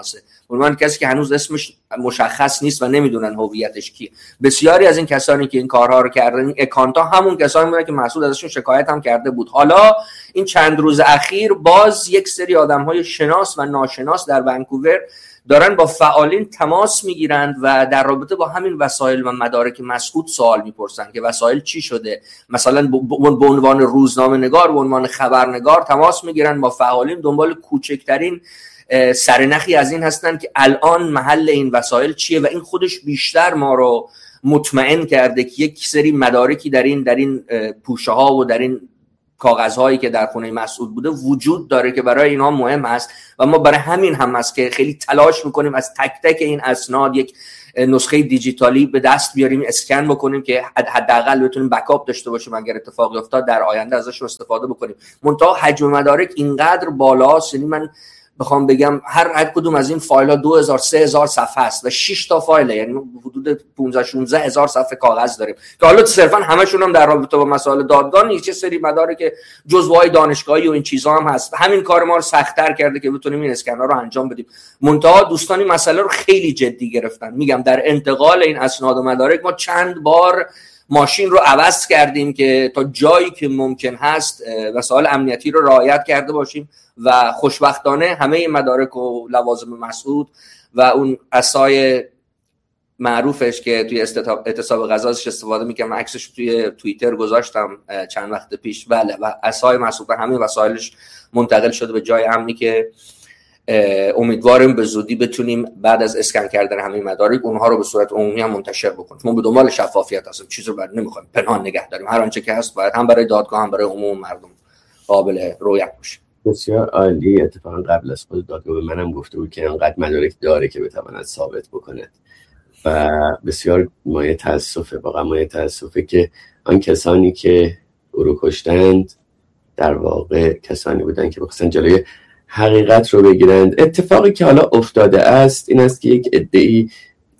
به عنوان کسی که هنوز اسمش مشخص نیست و نمیدونن هویتش کیه. بسیاری از این کسانی که این کارها رو کردن، این اکانت ها همون کسانی بودن که مسعود ازشون شکایت هم کرده بود. حالا این چند روز اخیر باز یک سری آدم‌های شناس و ناشناس در ونکوور دارن با فعالین تماس میگیرند و در رابطه با همین وسایل و مدارک مسعود سوال میپرسن که وسایل چی شده. مثلا به عنوان روزنامه نگار، به عنوان خبرنگار تماس میگیرن با فعالین، دنبال کوچکترین سرنخی از این هستن که الان محل این وسایل چیه و این خودش بیشتر ما رو مطمئن کرده که یک سری مدارکی در این در این پوشه ها و در این کاغذهایی که در خونه مسعود بوده وجود داره که برای اینها مهم است و ما برای همین هم است که خیلی تلاش میکنیم از تک تک این اسناد یک نسخه دیجیتالی به دست بیاریم، اسکن بکنیم که حداقل بتونیم بکاپ داشته باشیم اگر اتفاقی افتاد در آینده ازش استفاده بکنیم. منتها حجم مدارک اینقدر بالاست، یعنی من بخوام بگم هر هر کدوم از این فایل ها دو هزار سه هزار صفحه است و شش تا فایل، یعنی حدود پانزده شانزده هزار صفحه کاغذ داریم که حالا صرفا همشون هم در رابطه با مسائل دادگاه نیست، چه سری مدارک جزوهای دانشگاهی و این چیزا هم هست. همین کار ما رو سخت‌تر کرده که بتونیم این اسکنر رو انجام بدیم. منتها دوستان این مسئله رو خیلی جدی گرفتن. میگم در انتقال این اسناد و مدارک ما چند بار ماشین رو عوض کردیم که تا جایی که ممکن هست وسایل امنیتی رو رعایت کرده باشیم و خوشبختانه همه مدارک و لوازم مسعود و اون عصای معروفش که توی اعتصاب غزه ازش استفاده میکنم، عکسش توی توییتر گذاشتم چند وقت پیش، بله، و عصای مسعود و همه وسایلش منتقل شده به جای امنی که امیدواریم به زودی بتونیم بعد از اسکن کردن همه مدارک اونها رو به صورت عمومی هم منتشر بکنیم. ما به دنبال شفافیت هستیم، چیزی رو بعد نمیخوایم پنهان نگه داریم. هر آنچه که هست باید هم برای دادگاه هم برای عموم مردم قابل رویت باشه. بسیار عالی. اتفاقا قبل از خود دادگاه به منم گفته بود که انقدر مدارک داره که بتواند ثابت بکنه و بسیار مایه تاسفه، واقعا مایه تاسفه که آن کسانی که او رو کشتند در واقع کسانی بودن که بخواستن جلوی حقیقت رو بگیرند. اتفاقی که حالا افتاده است این است که یک عده‌ای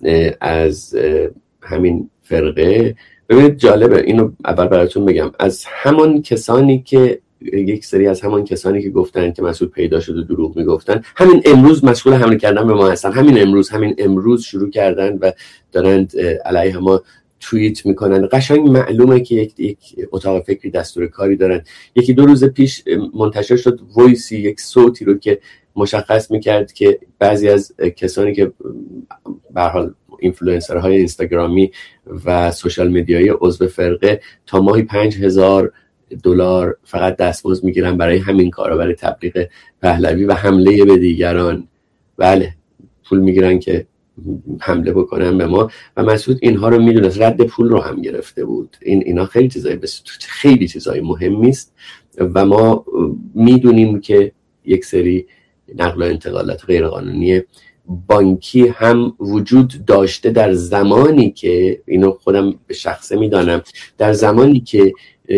از همین فرقه، ببینید جالبه، اینو اول براتون بگم، از همان کسانی که یک سری از همان کسانی که گفتن که مسعود پیدا شده دروغ میگفتن، همین امروز مشغول حمله کردن به ما هستن. همین امروز همین امروز شروع کردن و دارند علیه ما توییت میکنن. قشنگ معلومه که یک, یک اتاق فکری دستور کاری دارن. یکی دو روز پیش منتشر شد وایسی، یک صوتی رو که مشخص میکرد که بعضی از کسانی که به هر حال اینفلوئنسرهای اینستاگرامی و سوشال مدیایی عضو فرقه تا ماهی پنج هزار دلار فقط دستمزد میگیرن برای همین کارا، برای تبلیغ پهلوی و حمله به دیگران. بله، پول میگیرن که حمله بکنن به ما و مسعود اینها رو میدونست، رد پول رو هم گرفته بود. این اینا خیلی چیزای بس... خیلی چیزای مهمی است و ما میدونیم که یک سری نقل و انتقالات غیرقانونی بانکی هم وجود داشته در زمانی که، اینو خودم به شخصه میدانم، در زمانی که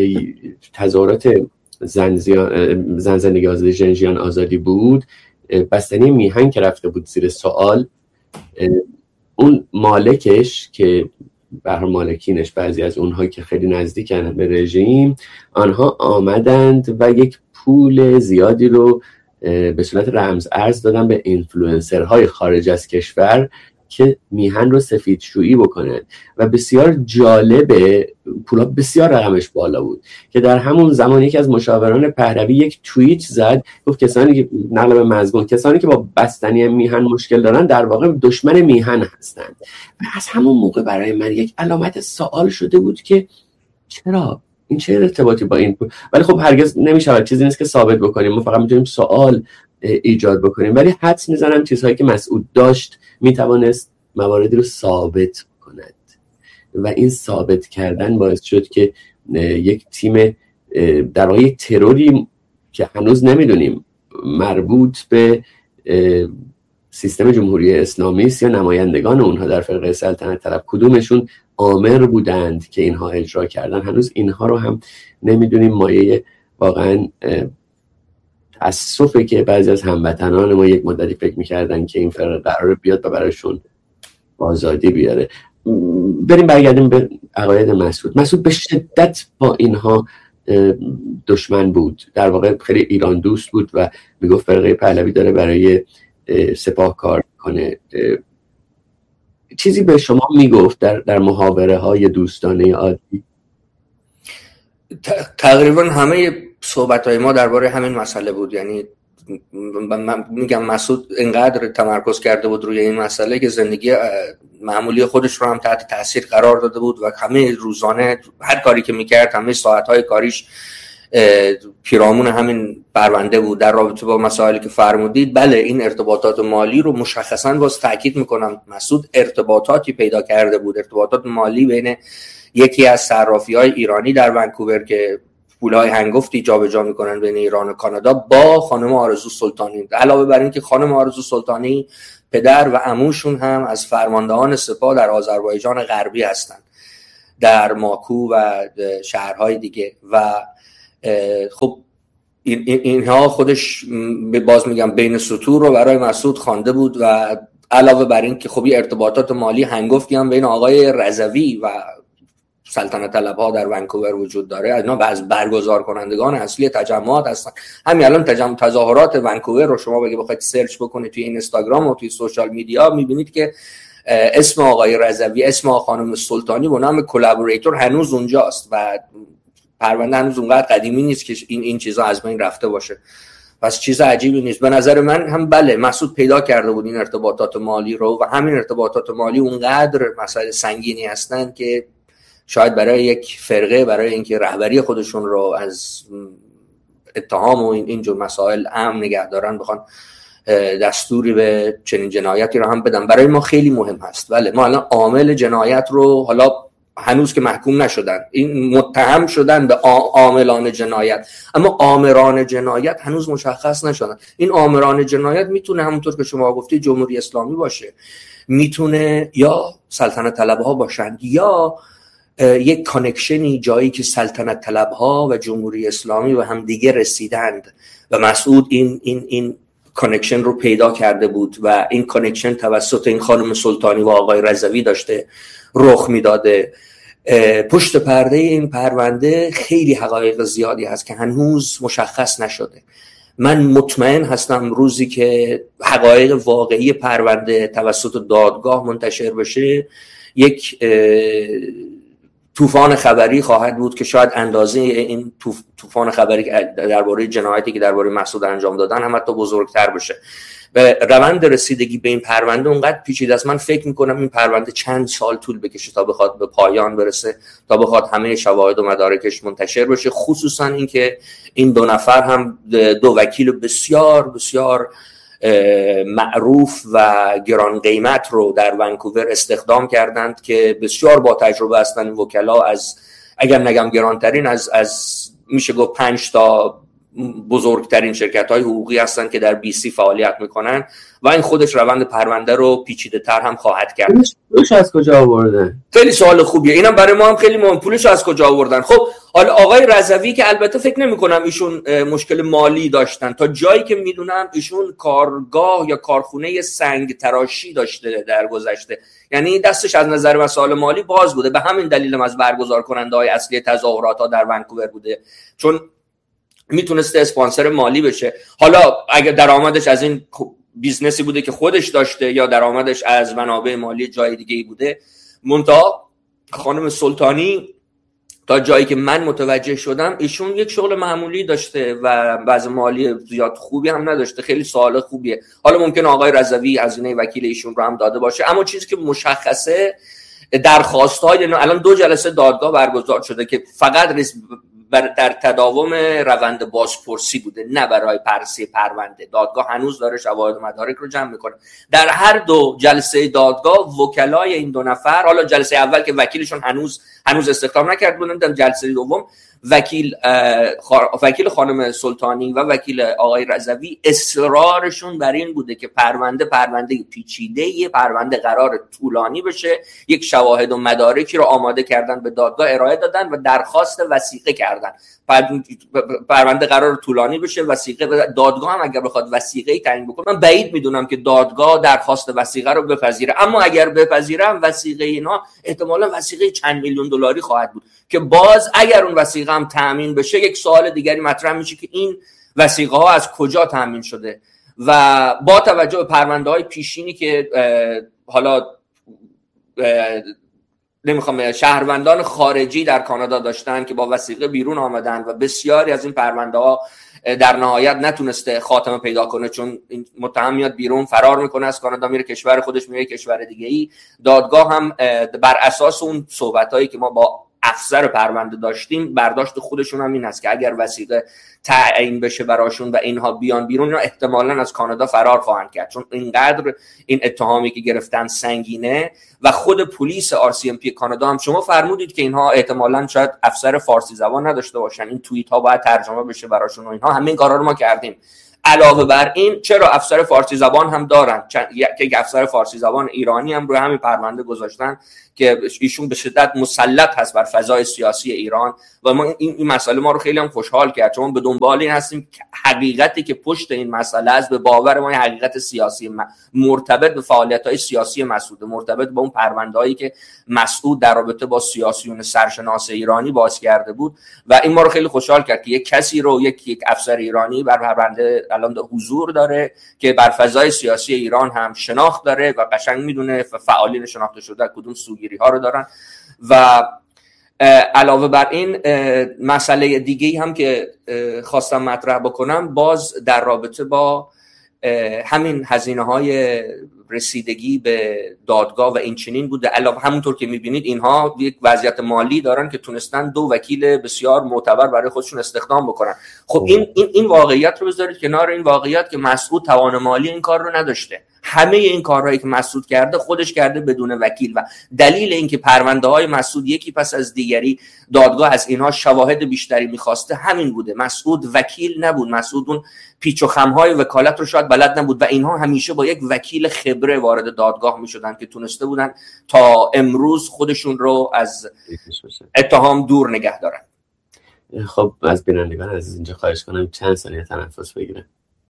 تظاهرات زن, زن زندگی آزادی ژنژیان آزادی بود، بستنی میهن که رفته بود زیر سوال، اون مالکش که به هر مالکینش بعضی از اونها که خیلی نزدیکن به رژیم، آنها آمدند و یک پول زیادی رو به صورت رمز ارز دادن به اینفلوئنسرهای خارج از کشور که میهن رو سفیدشویی بکنن و بسیار جالبه، پولا بسیار رقمش بالا بود که در همون زمان یکی از مشاوران پهلوی یک توییت زد، گفت کسانی که نقل به مضمون، کسانی که با بستنی میهن مشکل دارن در واقع دشمن میهن هستند. و از همون موقع برای من یک علامت سوال شده بود که چرا این چه ارتباطی با این پول؟ ولی خب هرگز نمیشه، چیزی نیست که ثابت بکنیم، ما فقط میتونیم سوال ایجاد بکنیم. ولی حدس میزنم چیزهایی که مسعود داشت میتوانست مواردی رو ثابت کند و این ثابت کردن باعث شد که یک تیم در واقع یک تروری که هنوز نمیدونیم مربوط به سیستم جمهوری اسلامی است یا نمایندگان اونها در فرقه سلطنت طلب کدومشون آمر بودند که اینها اجرا کردن، هنوز اینها رو هم نمیدونیم. مایه واقعا تأسفه که بعضی از هموطنان ما یک مدتی فکر میکردن که این فرقه قراره بیاد و برایشون آزادی بیاره. بریم برگردیم به عقاید مسعود. مسعود به شدت با اینها دشمن بود، در واقع خیلی ایران دوست بود و میگفت فرقه پهلوی داره برای سپاه کار کنه. چیزی به شما میگفت در در محاوره های دوستانه عادی؟ تقریبا همه صحبت های ما درباره همین مسئله بود. یعنی من میگم مسعود اینقدر تمرکز کرده بود روی این مسئله که زندگی معمولی خودش رو هم تحت تاثیر قرار داده بود و همه روزانه هر کاری که میکرد، همه ساعتهای کاریش پیرامون همین پرونده بود. در رابطه با مسائلی که فرمودید، بله این ارتباطات مالی رو مشخصاً باز تاکید میکنم مسعود ارتباطاتی پیدا کرده بود، ارتباطات مالی بین یکی از صرافی‌های ایرانی در ونکوور که پولای هنگفتی جابجا میکنن بین ایران و کانادا با خانم آرزو سلطانی. علاوه بر این که خانم آرزو سلطانی پدر و عموشون هم از فرماندهان سپاه در آذربایجان غربی هستند، در ماکو و شهرهای دیگه. و خب این اینها خودش باز میگم بین سطور رو برای مسعود خوانده بود. و علاوه بر این که خب ارتباطات مالی هنگفتی هم بین آقای رضوی و سلطنت طلبها در ونکوور وجود داره. اینا از برگزار کنندگان اصلی تجمعات هستن. همین الان تجمع تظاهرات ونکوور رو شما بگید بخواید سرچ بکنید توی اینستاگرام و توی سوشال میدیا، میبینید که اسم آقای رضوی، اسم خانم سلطانی و نام کلابوریتور هنوز اونجاست و پرونده هنوز اونقدر قدیمی نیست که این این چیزا از بین رفته باشه. پس چیز عجیبی نیست. به نظر من هم بله مسعود پیدا کرده بود این ارتباطات مالی رو و همین ارتباطات مالی اونقدر مسائل سنگینی هستن که شاید برای یک فرقه، برای اینکه رهبری خودشون رو از اتهام و این اینجور مسائل امن نگه دارن، بخوان دستوری به چنین جنایتی رو هم بدن. برای ما خیلی مهم هست. بله ما الان عامل جنایت رو، حالا هنوز که محکوم نشدن، این متهم شدن به عاملان جنایت، اما آمران جنایت هنوز مشخص نشدن. این آمران جنایت میتونه همونطور که شما گفتی جمهوری اسلامی باشه، میتونه یا سلطنت طلبها باشند، یا یک کانکشنی جایی که سلطنت طلبها و جمهوری اسلامی و هم دیگه رسیدند و مسعود این این این کانکشن رو پیدا کرده بود و این کانکشن توسط این خانم سلطانی و آقای رضوی داشته رخ میداده. پشت پرده این پرونده خیلی حقایق زیادی هست که هنوز مشخص نشده. من مطمئن هستم روزی که حقایق واقعی پرونده توسط دادگاه منتشر بشه، یک طوفان خبری خواهد بود که شاید اندازه این طوفان خبری درباره جنایتی که درباره مسعود انجام دادن هم حتی بزرگتر بشه. به روند رسیدگی به این پرونده اونقدر پیچیده است. من فکر میکنم این پرونده چند سال طول بکشه تا بخواد به پایان برسه، تا بخواد همه شواهد و مدارکش منتشر بشه، خصوصا اینکه این دو نفر هم دو وکیل بسیار بسیار معروف و گران قیمت رو در ونکوور استخدام کردند که بسیار با تجربه هستند. وکلا از اگر نگم گرانترین از از میشه گفت پنج تا بزرگترین شرکت‌های حقوقی هستن که در بی سی فعالیت میکنن و این خودش روند پرونده رو پیچیده تر هم خواهد کرد. پولش از کجا آورده؟ خیلی سوال خوبیه. اینم برای ما هم خیلی مهم. پولش از کجا آوردن؟ خب حالا آقای رضوی که البته فکر نمی‌کنم ایشون مشکل مالی داشتن، تا جایی که میدونم ایشون کارگاه یا کارخونه سنگ تراشی داشته در گذشته، یعنی دستش از نظر مسائل مالی باز بوده. به همین دلیل هم از برگزار کننده‌های اصلی تظاهرات‌ها در ونکوور بوده، چون میتونسته اسپانسر مالی بشه. حالا اگه درآمدش از این بیزنسی بوده که خودش داشته یا درآمدش از منابع مالی جای دیگه‌ای بوده، منتها خانم سلطانی تا جایی که من متوجه شدم ایشون یک شغل معمولی داشته و بعض مالی زیاد خوبی هم نداشته. خیلی سوال خوبیه. حالا ممکن آقای رضوی هزینه وکیل ایشون رو هم داده باشه، اما چیزی که مشخصه درخواست‌های الان دو جلسه دادگاه برگزار شده که فقط در تداوم روند بازپرسی بوده، نه برای بررسی پرونده. دادگاه هنوز داره شواهد و مدارک رو جمع میکنه. در هر دو جلسه دادگاه وکلای این دو نفر، حالا جلسه اول که وکیلشون هنوز هنوز استخدام نکرد بودن، در جلسه دوم وکیل وکیل خانم سلطانی و وکیل آقای رضوی اصرارشون بر این بوده که پرونده پرونده پیچیده، پرونده قرار طولانی بشه. یک شواهد و مدارکی رو آماده کردن، به دادگاه ارائه دادن و درخواست وثیقه کردن. پرونده قرار طولانی بشه، وثیقه دادگاه هم اگر بخواد وثیقه‌ای تعیین بکنه، من بعید میدونم که دادگاه درخواست وثیقه رو بپذیره، اما اگر بپذیره وثیقه اینا احتمالاً وثیقه چند میلیون دلاری خواهد بود که باز اگر اون وثیقه هم تامین بشه، یک سوال دیگری مطرح میشه که این وثیقه ها از کجا تامین شده و با توجه به پرونده‌های پیشینی که حالا نمیخوام شهروندان خارجی در کانادا داشتن که با وثیقه بیرون آمدن و بسیاری از این پرونده ها در نهایت نتونسته خاتمه پیدا کنه، چون این متهم میاد بیرون فرار میکنه از کانادا میره کشور خودش، میره کشور دیگه ای. دادگاه هم بر اساس اون صحبتایی که ما با افسر پرونده داشتیم برداشت خودشون هم این هست که اگر وثیقه تعیین بشه براشون و اینها بیان بیرون، اینا احتمالاً از کانادا فرار خواهند کرد، چون اینقدر این اتهامی که گرفتن سنگینه. و خود پلیس آر سی ام پی کانادا هم شما فرمودید که اینها احتمالاً شاید افسر فارسی زبان نداشته باشن، این توییت ها باید ترجمه بشه براشون و اینها، همین کارا رو ما کردیم. علاوه بر این چرا افسر فارسی زبان هم دارن، یک افسر فارسی زبان ایرانی هم روی همین پرونده گذاشتن که ایشون به شدت مسلط هست بر فضای سیاسی ایران و ما این, این مسئله ما رو خیلی هم خوشحال کرد، چون به دنبال این هستیم که حقیقتی که پشت این مسئله است به باور ما حقیقت سیاسی مرتبط به فعالیت‌های سیاسی مسعود، مرتبط با اون پرونده‌ای که مسعود در رابطه با سیاسیون سرشناس ایرانی باز کرده بود و این ما رو خیلی خوشحال کرد که یک کسی رو یک یک افسر ایرانی بر پرونده الان حضور داره که بر فضای سیاسی ایران هم شناخت داره و قشنگ میدونه فعالین شناخته شده کدوم سوگیری ها رو دارن. و علاوه بر این مسئله دیگه‌ای هم که خواستم مطرح بکنم باز در رابطه با همین هزینه‌های رسیدگی به دادگاه و این چنین بوده. علاوه همونطور که می‌بینید اینها یک وضعیت مالی دارن که تونستن دو وکیل بسیار معتبر برای خودشون استخدام بکنن. خب این این این واقعیت رو بذارید کنار این واقعیت که مسعود توان مالی این کار رو نداشته. همه این کارهایی که مسعود کرده خودش کرده بدون وکیل و دلیل اینکه پرونده‌های مسعود یکی پس از دیگری دادگاه از اینها شواهد بیشتری می‌خواسته همین بوده. مسعود وکیل نبود، مسعود اون پیچ و خم‌های وکالت رو شاید بلد نبود و اینها همیشه با یک وکیل خبره وارد دادگاه می‌شدن که تونسته بودن تا امروز خودشون رو از اتهام دور نگه دارن. خب از بینندگان عزیز اینجا خواهش کنم چند ثانیه تنفس بگیرن.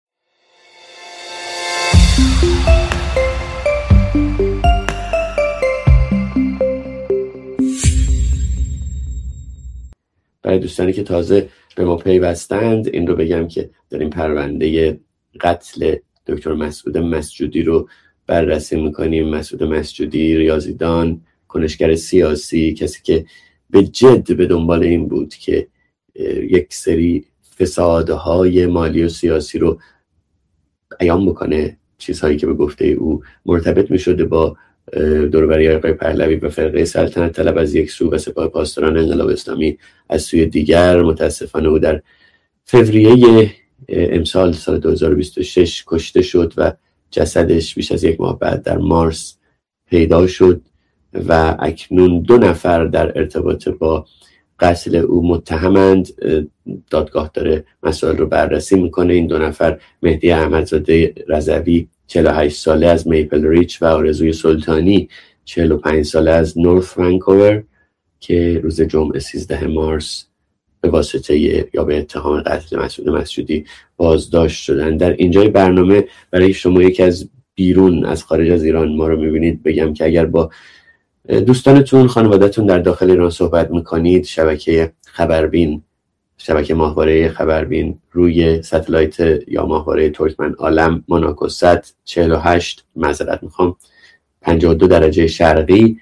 برای دوستانی که تازه به ما پیوستند این رو بگم که داریم پرونده قتل دکتر مسعود مسجودی رو بررسی میکنیم. مسعود مسجودی ریاضیدان، کنشگر سیاسی، کسی که به جد به دنبال این بود که یک سری فسادهای مالی و سیاسی رو بیان بکنه، چیزهایی که به گفته او مرتبط میشده با دوربری آقای پهلوی و فرقه سلطنت طلب از یک سو و سپاه پاسداران انقلاب اسلامی از سوی دیگر. متاسفانه او در فوریه امسال سال دو هزار و بیست و شش کشته شد و جسدش بیش از یک ماه بعد در مارس پیدا شد و اکنون دو نفر در ارتباط با قتل او متهمند. دادگاه داره مسائل رو بررسی میکنه. این دو نفر مهدی احمدزاده رضوی چهل و هشت ساله از میپل ریچ و آرزوی سلطانی چهل و پنج ساله از نورث ونکوور که روز جمعه سیزده مارس به واسطه یا به اتهام قتل مسعود مسجودی بازداشت شدن. در اینجای برنامه برای شما یکی از بیرون از خارج از ایران ما رو میبینید بگم که اگر با دوستانتون خانواده‌تون در داخل ایران صحبت میکنید، شبکه خبربین، شبکه ماهواره خبربین روی ستلایت یا ماهواره ترکمن عالم موناکو صد چهل و هشت معذرت میخوام پنجاه و دو درجه شرقی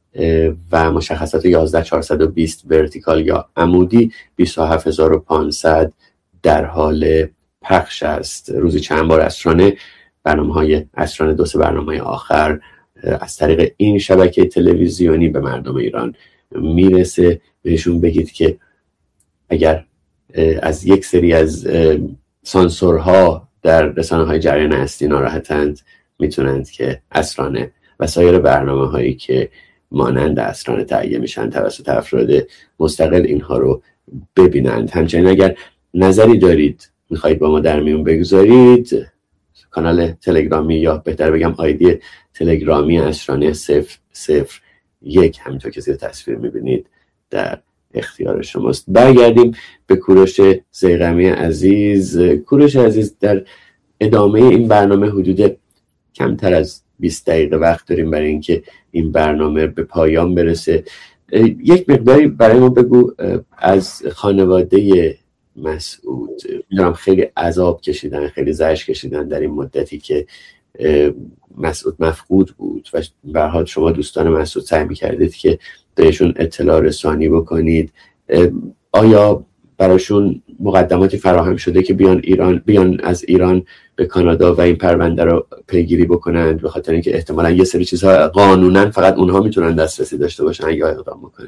و مشخصات یازده چهارصد و بیست ورتیکال یا عمودی بیست و هفت هزار و پانصد در حال پخش است. روزی چند بار عصرانه برنامه‌های عصرانه دو سه برنامه آخر از طریق این شبکه تلویزیونی به مردم ایران میرسه. بهشون بگید که اگر از یک سری از سانسورها در رسانه‌های جریان اصلی ناراحتند میتونند که عصرانه و سایر برنامه هایی که مانند عصرانه تهیه میشن توسط افراد مستقل اینها رو ببینند. همچنین اگر نظری دارید میخواید با ما در میون بگذارید، کانال تلگرامی یا بهتر بگم آیدی تلگرامی عصرانه صفر صفر یک همینطور که زیر تصویر میبینید در اختیار شماست. برگردیم به کوروش ضیغمی عزیز. کوروش عزیز، در ادامه این برنامه حدود کمتر از بیست دقیقه وقت داریم برای اینکه این برنامه به پایان برسه. یک مقداری برای ما بگو از خانواده مسعود. میدونم خیلی عذاب کشیدن، خیلی زجر کشیدن در این مدتی که مسعود مفقود بود و به هر حال شما دوستان مسعود سعی می‌کردید که بهشون اطلاع رسانی بکنید. آیا براشون مقدماتی فراهم شده که بیان ایران، بیان از ایران به کانادا و این پرونده رو پیگیری بکنند، به خاطر اینکه احتمالاً یه سری چیزها قانوناً فقط اونها میتونن دسترسی داشته باشن اگه اقدام بکنن؟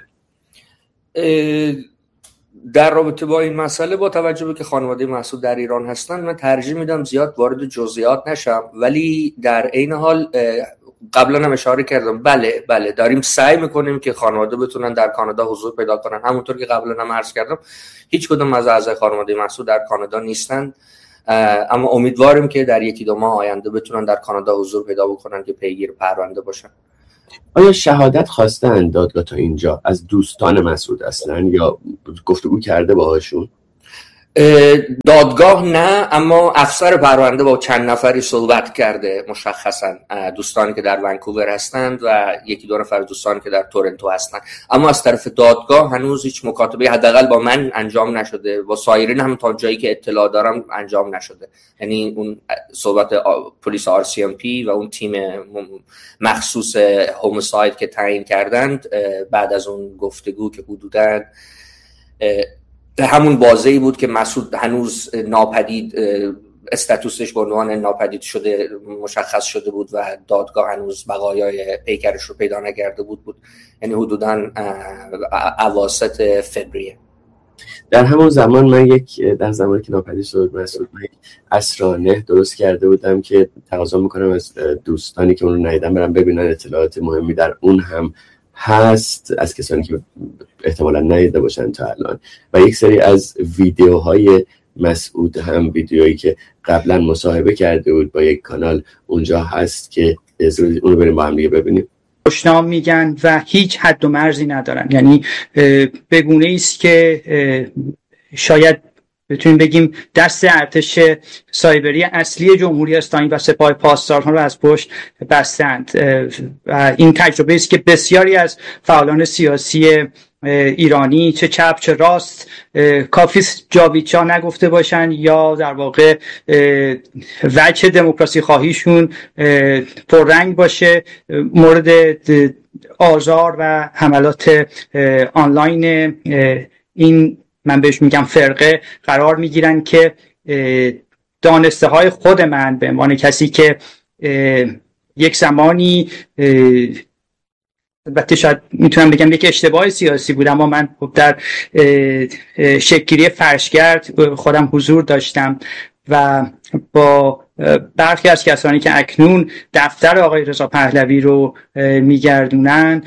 در رابطه با این مسئله، با توجه به که خانواده مسعود در ایران هستن، من ترجیح میدم زیاد وارد جزئیات نشم، ولی در عین حال قبلا هم اشاره کردم بله بله داریم سعی میکنیم که خانواده بتونن در کانادا حضور پیدا کنن. همونطور که قبلا هم عرض کردم هیچ کدوم از اعضای خانواده مسعود در کانادا نیستن، اما امیدواریم که در یکی دو ماه آینده بتونن در کانادا حضور پیدا بکنن که پیگیر پرونده باشن. آیا شهادت خواستن دادگاه تا اینجا از دوستان مسعود اصلا یا گفتگو کرده باهاشون؟ دادگاه نه، اما افسر پرونده با چند نفری صحبت کرده، مشخصا دوستانی که در ونکوور هستند و یکی دو نفر دوستانی که در تورنتو هستند، اما از طرف دادگاه هنوز هیچ مکاتبه حداقل با من انجام نشده، با سایرین هم تا جایی که اطلاع دارم انجام نشده. یعنی اون صحبت پلیس آر سی ام پی و اون تیم مخصوص هومساید که تعیین کردند بعد از اون گفتگو که حدوداً همون بازه‌ای بود که مسعود هنوز ناپدید، استاتوسش به عنوان ناپدید شده مشخص شده بود و دادگاه هنوز بقایای پیکرش رو پیدا نکرده بود بود یعنی حدوداً اواسط فوریه. در همون زمان من یک در زمانی که ناپدید شد مسعود، من یک اسرانه درست کرده بودم که تقاضا میکنم از دوستانی که اون رو ندیدن برن ببینن، اطلاعات مهمی در اون هم هست از کسانی که احتمالا ندیده باشن تا الان، و یک سری از ویدیوهای مسعود هم ویدیویی که قبلا مصاحبه کرده بود با یک کانال اونجا هست که اونو بریم با هم دیگه ببینیم. خوشنام میگن و هیچ حد و مرزی ندارن، یعنی به گونه‌ای است که شاید بتونیم بگیم دست ارتش سایبری اصلی جمهوری اسلامی و سپاه پاسداران رو از پشت بستند. این تجربه است که بسیاری از فعالان سیاسی ایرانی چه چپ چه راست کافی جاویدچا نگفته باشن یا در واقع وجه دموکراسی خواهیشون پررنگ باشه، مورد آزار و حملات آنلاین این من بهش میگم فرقه قرار میگیرن که دانسته های خود من به عنوان کسی که یک زمانی البته شاید میتونم بگم یک اشتباه سیاسی بود، اما من در شکلگیری فرشگرد خودم حضور داشتم و با برخی از کسانی که اکنون دفتر آقای رضا پهلوی رو میگردونن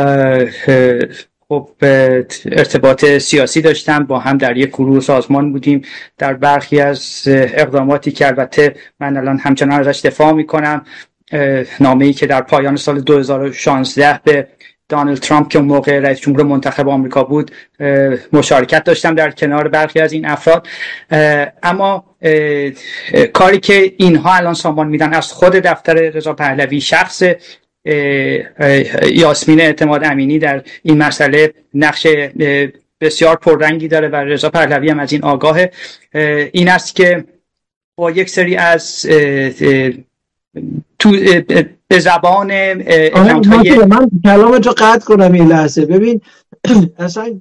خب ارتباط سیاسی داشتم، با هم در یک گروه سازمان بودیم در برخی از اقداماتی که البته من الان همچنان ازش دفاع میکنم. نامه‌ای که در پایان سال دو هزار و شانزده به دونالد ترامپ که اون موقع رئیس جمهور منتخب آمریکا بود مشارکت داشتم در کنار برخی از این افراد، اما کاری که اینها الان سامان میدن از خود دفتر رضا پهلوی، شخص یاسمین اعتماد امینی در این مسئله نقش بسیار پررنگی داره و رضا پهلوی هم از این آگاهه، این است که با یک سری از تو به زبان های... من کلامتو قطع کنم این لحظه. ببین اصلا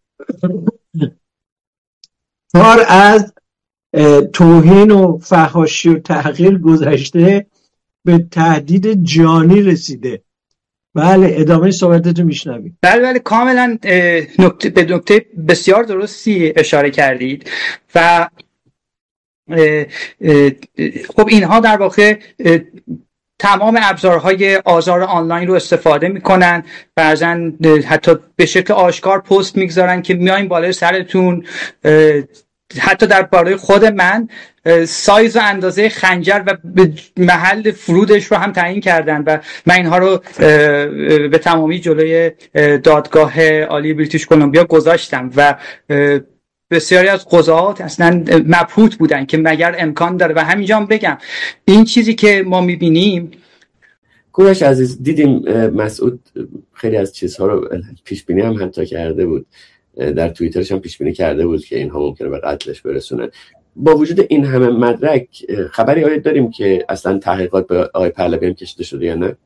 کار از توهین و فحاشی و تحقیر گذشته به تهدید جانی رسیده. بله ادامه صحبتتو میشنویم. بله بله کاملا نکته به نکته بسیار درستی اشاره کردید و اه اه خب اینها در واقع تمام ابزارهای آزار آنلاین رو استفاده میکنن، بعضن حتی به شکل آشکار پست میگذارن که میایم بالای سرتون. حتی در باره خود من سایز و اندازه خنجر و محل فرودش رو هم تعیین کردن و من اینها رو به تمامی جلوی دادگاه عالی بریتیش کلمبیا گذاشتم و بسیاری از قضات اصلا مبهوت بودن که مگر امکان داره. و همینجا هم بگم این چیزی که ما میبینیم، کوروش عزیز، دیدیم مسعود خیلی از چیزها رو پیش بینی هم حتی کرده بود. در توییترش هم پیش بینی کرده بود که اینها ممکنه به قتلش برسونن. با وجود این همه مدرک خبری آیا داریم که اصلا تحقیقات به آقای پهلوی هم کشیده شده یا نه؟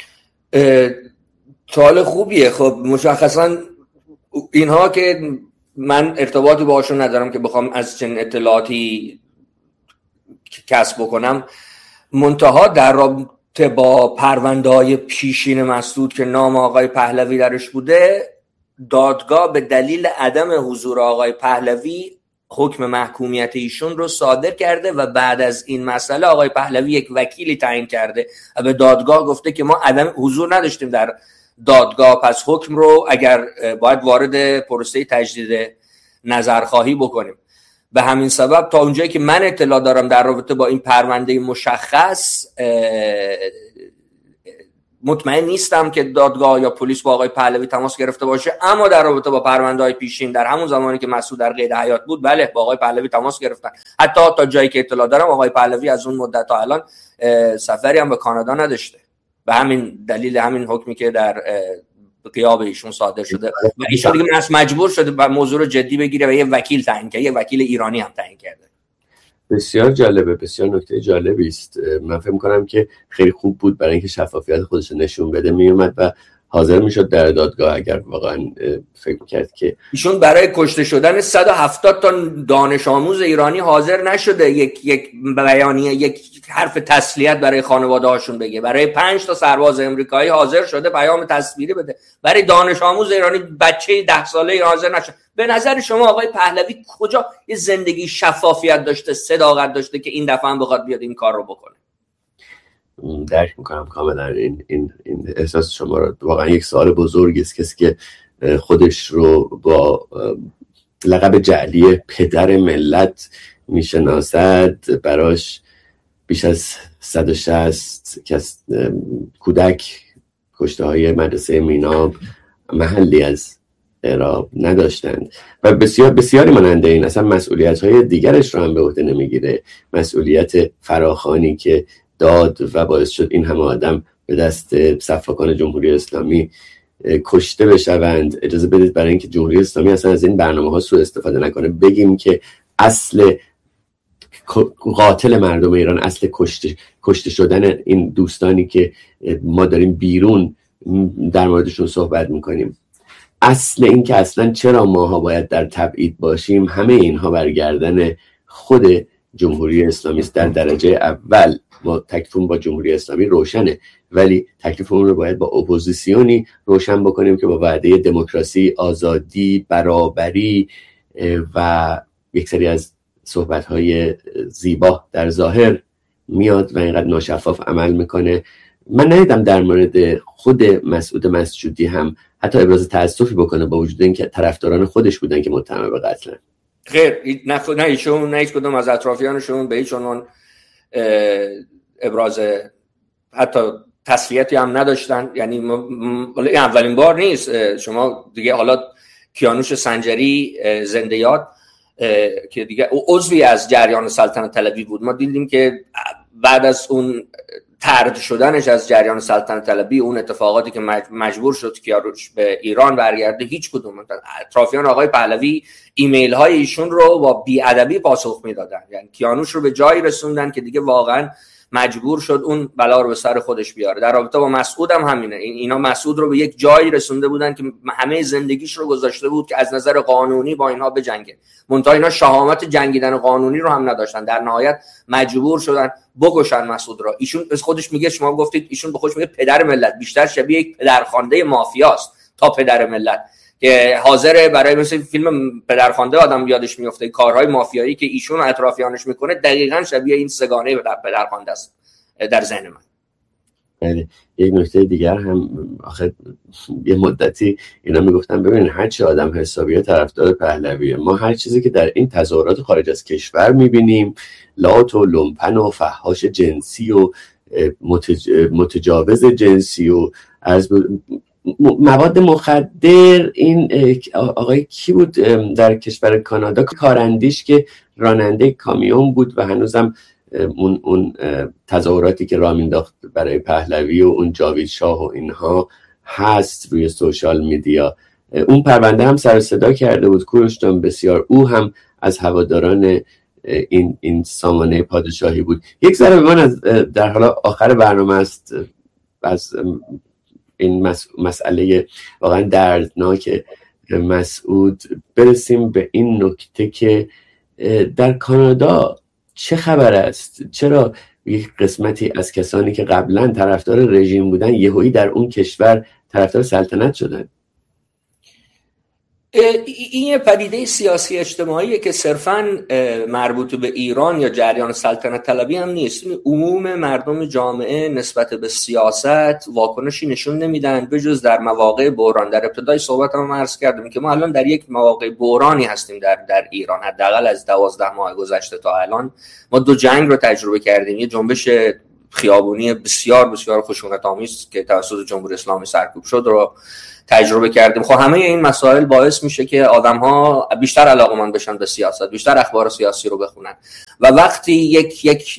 سوال خوبیه. خب مشخصا اینها که من ارتباطی باهاشون ندارم که بخوام از چنین اطلاعاتی کسب بکنم، منتها در رابطه با پرونده‌های پیشین مسعود که نام آقای پهلوی درش بوده، دادگاه به دلیل عدم حضور آقای پهلوی حکم محکومیت ایشون رو صادر کرده و بعد از این مسئله آقای پهلوی یک وکیلی تعیین کرده و به دادگاه گفته که ما عدم حضور نداشتیم در دادگاه، پس حکم رو اگر باید وارد پروسه تجدید نظرخواهی بکنیم. به همین سبب تا اونجایی که من اطلاع دارم در رابطه با این پرونده مشخص مطمئن نیستم که دادگاه یا پلیس با آقای پهلوی تماس گرفته باشه، اما در رابطه با پرونده‌های پیشین در همون زمانی که مسعود در قید حیات بود، بله با آقای پهلوی تماس گرفتن. حتی تا جایی که اطلاع دارم آقای پهلوی از اون مدت تا الان سفری هم به کانادا نداشته، به همین دلیل همین حکمی که در غیاب ایشون صادر شده و ایشون دیگه مجبور شده با موضوع رو جدی بگیره و یه وکیل تعیین کرده، یه وکیل ایرانی هم تعیین کرده. بسیار جالبه، بسیار نکته جالبی است. من فکر می‌کنم که خیلی خوب بود برای اینکه شفافیت خودش نشون بده، میومد و حاضر میشد در دادگاه اگر واقعا فکر می‌کرد که ایشون برای کشته شدن صد و هفتاد تا دانش آموز ایرانی حاضر نشده یک یک بیانیه، یک حرف تسلیت برای خانواده هاشون بگه. برای پنج تا سرباز امریکایی حاضر شده پیام تصویری بده، برای دانش آموز ایرانی بچه ده ساله حاضر نشده. به نظر شما آقای پهلوی کجا یه زندگی شفافیت داشته، صداقت داشته که این دفعه هم بخواد بیاد این کار رو بکنه؟ درک میکنم کاملا این این این احساس شما رو. واقعا یک سوال بزرگی است. کسی که خودش رو با لقب جعلی پدر ملت میشناسد، براش بیش از صد و شصت کس کودک کشته های مدرسه میناب محلی از اعراب نداشتند و بسیار بسیاری مانند این اصلا مسئولیت های دیگرش رو هم به عهده نمیگیره. مسئولیت فراخوانی که داد و باعث شد این همه آدم به دست صفاکان جمهوری اسلامی کشته بشوند. اجازه بدید برای اینکه جمهوری اسلامی اصلا از این برنامه ها سوء استفاده نکنه بگیم که اصل قاتل مردم ایران، اصل کشته کشته شدن این دوستانی که ما داریم بیرون در موردشون صحبت میکنیم، اصل این که اصلا چرا ماها باید در تبعید باشیم، همه اینها برگردن خود جمهوری اسلامی است. در درجه اول ما تکلیفمون با جمهوری اسلامی روشنه، ولی تکلیفمون رو باید با اپوزیسیونی روشن بکنیم که با وعده دموکراسی، آزادی، برابری و یک سری از صحبت‌های زیبا در ظاهر میاد و اینقدر ناشفاف عمل میکنه. من ندیدم در مورد خود مسعود مسجودی هم حتی ابراز تأسفی بکنه، با وجود اینکه طرفداران خودش بودن که متهم به قتلن. خیر، نه نه ایشون نه هیچ کدوم از اطرافیانشون به هیچ عنوان ابراز حتی تسلیتی هم نداشتن. یعنی این اولین بار نیست. شما دیگه حالا کیانوش سنجری زنده یاد که دیگه عضوی از جریان سلطنت طلبی بود، ما دیدیم که بعد از اون طرد شدنش از جریان سلطنت طلبی، اون اتفاقاتی که مجبور شد کیانوش به ایران برگرده، هیچ کدوم اطرافیان آقای پهلوی ایمیل های ایشون رو با بی‌ادبی پاسخ میدادن. یعنی کیانوش رو به جایی رسوندن که دیگه واقعا مجبور شد اون بلا رو به سر خودش بیاره. در رابطه با مسعود هم همینه. اینا مسعود رو به یک جایی رسونده بودن که همه زندگیش رو گذاشته بود که از نظر قانونی با اینها بجنگه، منتها اینا شهامت جنگیدن قانونی رو هم نداشتن. در نهایت مجبور شدن بکشن مسعود را. ایشون از خودش میگه، شما گفتید ایشون به خودش میگه پدر ملت، بیشتر شبیه یک پدرخوانده مافیاست تا پدر ملت که حاضره برای مثل فیلم پدرخوانده آدم یادش میفته کارهای مافیایی که ایشون و اطرافیانش میکنه دقیقاً شبیه این سگانه پدرخوانده است در ذهن من. بله، یک نکته دیگر هم آخه یه مدتی اینا میگفتن ببینید هر چی آدم حسابیه طرفدار پهلویه، ما هر چیزی که در این تظاهرات خارج از کشور میبینیم، لات و لومپن و فحاش جنسی و متج... متجاوز جنسی و از مواد مخدر، این آقای کی بود در کشور کانادا، کاراندیش که راننده کامیون بود و هنوزم اون اون تظاهراتی که راه مینداخت برای پهلوی و اون جاوید شاه و اینها هست روی سوشال میدیا اون پرونده هم سر صدا کرده بود کوروش جان بسیار. او هم از هواداران این این سامانه پادشاهی بود. یک ذره به من از در حال آخر برنامه است از این مس... مسئله واقعا دردناک مسعود برسیم به این نکته که در کانادا چه خبر است؟ چرا یک قسمتی از کسانی که قبلا طرفدار رژیم بودن یهویی در اون کشور طرفدار سلطنت شدن؟ این یه پدیده سیاسی اجتماعیه که صرفاً مربوط به ایران یا جریان سلطنت طلبی هم نیست. عموم مردم جامعه نسبت به سیاست واکنشی نشون نمیدن به جز در مواقع بحران. در ابتدای صحبتم عرض کردم که ما الان در یک مواقع بحرانی هستیم در در ایران. حداقل از دوازده ماه گذشته تا الان ما دو جنگ رو تجربه کردیم. یه جنبش خیابونی بسیار بسیار خشونت‌آمیز که توسط جمهوری اسلامی سرکوب شد رو تجربه کردیم. خب همه این مسائل باعث میشه که آدم‌ها بیشتر علاقه‌مند بشن به سیاست، بیشتر اخبار سیاسی رو بخونن و وقتی یک یک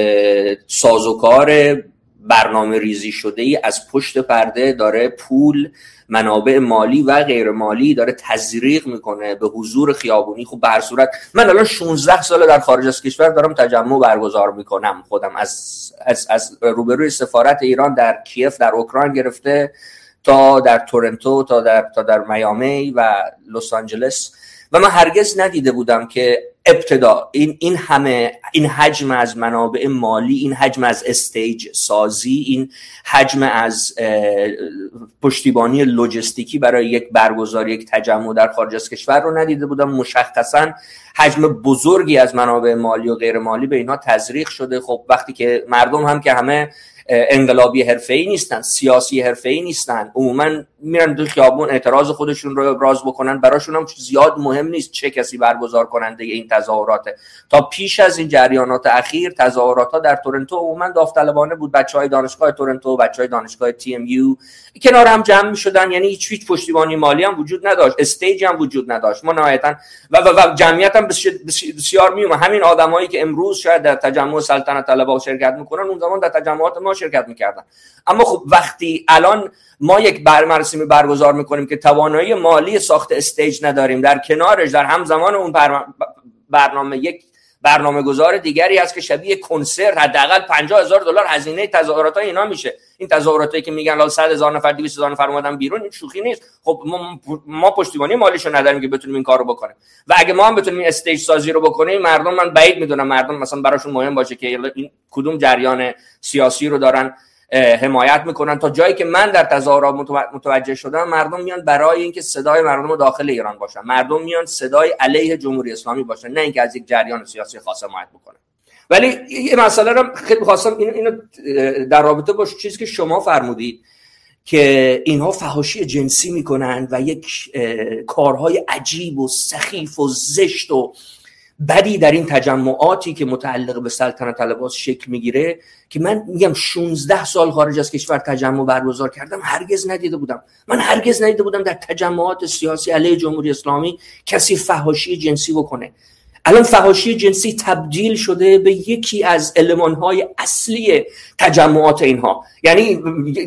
سازوکار برنامه ریزی شده ای از پشت پرده داره پول، منابع مالی و غیر مالی داره تزریق میکنه به حضور خیابونی، خب به هر صورت من الان شانزده سال در خارج از کشور دارم تجمع برگزار میکنم. خودم از از از روبروی سفارت ایران در کیف در اوکراین گرفته تا در تورنتو تا در تا در میامی و لس آنجلس و من هرگز ندیده بودم که ابتدا این این همه این حجم از منابع مالی، این حجم از استیج سازی، این حجم از پشتیبانی لوجستیکی برای یک برگزاری یک تجمع در خارج از کشور رو ندیده بودم. مشخصاً حجم بزرگی از منابع مالی و غیر مالی به اینها تزریق شده. خب وقتی که مردم هم که همه انقلابی حرفه‌ای نیستن، سیاسی حرفه‌ای نیستن، عموما میرن تو خیابون اعتراض خودشون رو ابراز بکنن، براشون هم زیاد مهم نیست چه کسی برگزار کننده این تظاهراته. تا پیش از این جریانات اخیر تظاهرات‌ها در تورنتو عموما داوطلبانه بود. بچهای دانشگاه تورنتو، بچهای دانشگاه تی ام یو کنار هم جمع می‌شدن، یعنی هیچ هیچ پشتیبانی مالی هم وجود نداشت، استیج هم وجود نداشت. ما نهایتاً و, و, و جمعیت هم بسیار میومد. همین آدمایی که امروز شاید در تجمع سلطنت طلبها شرکت می‌کنن اون زمان در تجمعات ما شرکت می‌کردن. اما خب وقتی الان ما یک برنامه برگزار می‌کنیم که توانایی مالی ساخت استیج نداریم، در کنارش در همزمان اون برنامه یک برنامه گذار دیگری هست که شبیه کنسرت حداقل پنجاه هزار دلار هزینه تظاهرات اینا میشه. این تظاهراتی که میگن لا صد هزار نفر دویست هزار نفر اومدن بیرون، این شوخی نیست. خب ما, ما پشتیبانی مالیشو نداریم که بتونیم این کارو بکنیم و اگه ما هم بتونیم این استیج سازی رو بکنیم، مردم من بعید میدونم مردم مثلا براشون مهم باشه که این کدوم جریان سیاسی رو دارن حمایت میکنن. تا جایی که من در تظاهرات متوجه شدم مردم میان برای اینکه صدای مردم داخل ایران باشن، مردم میان صدای علیه جمهوری اسلامی باشن، نه اینکه از یک جریان سیاسی خاص حمایت بکنن. ولی یه مسئله رو خیلی خواستم اینو اینو در رابطه با چیزی که شما فرمودید که اینها فحاشی جنسی میکنن و یک کارهای عجیب و سخیف و زشت و بدی در این تجمعاتی که متعلق به سلطنت طلبها شکل میگیره که من میگم شانزده سال خارج از کشور تجمع برگزار کردم، هرگز ندیده بودم. من هرگز ندیده بودم در تجمعات سیاسی علیه جمهوری اسلامی کسی فحاشی جنسی بکنه. الان فحاشی جنسی تبدیل شده به یکی از المان‌های اصلی تجمعات اینها. یعنی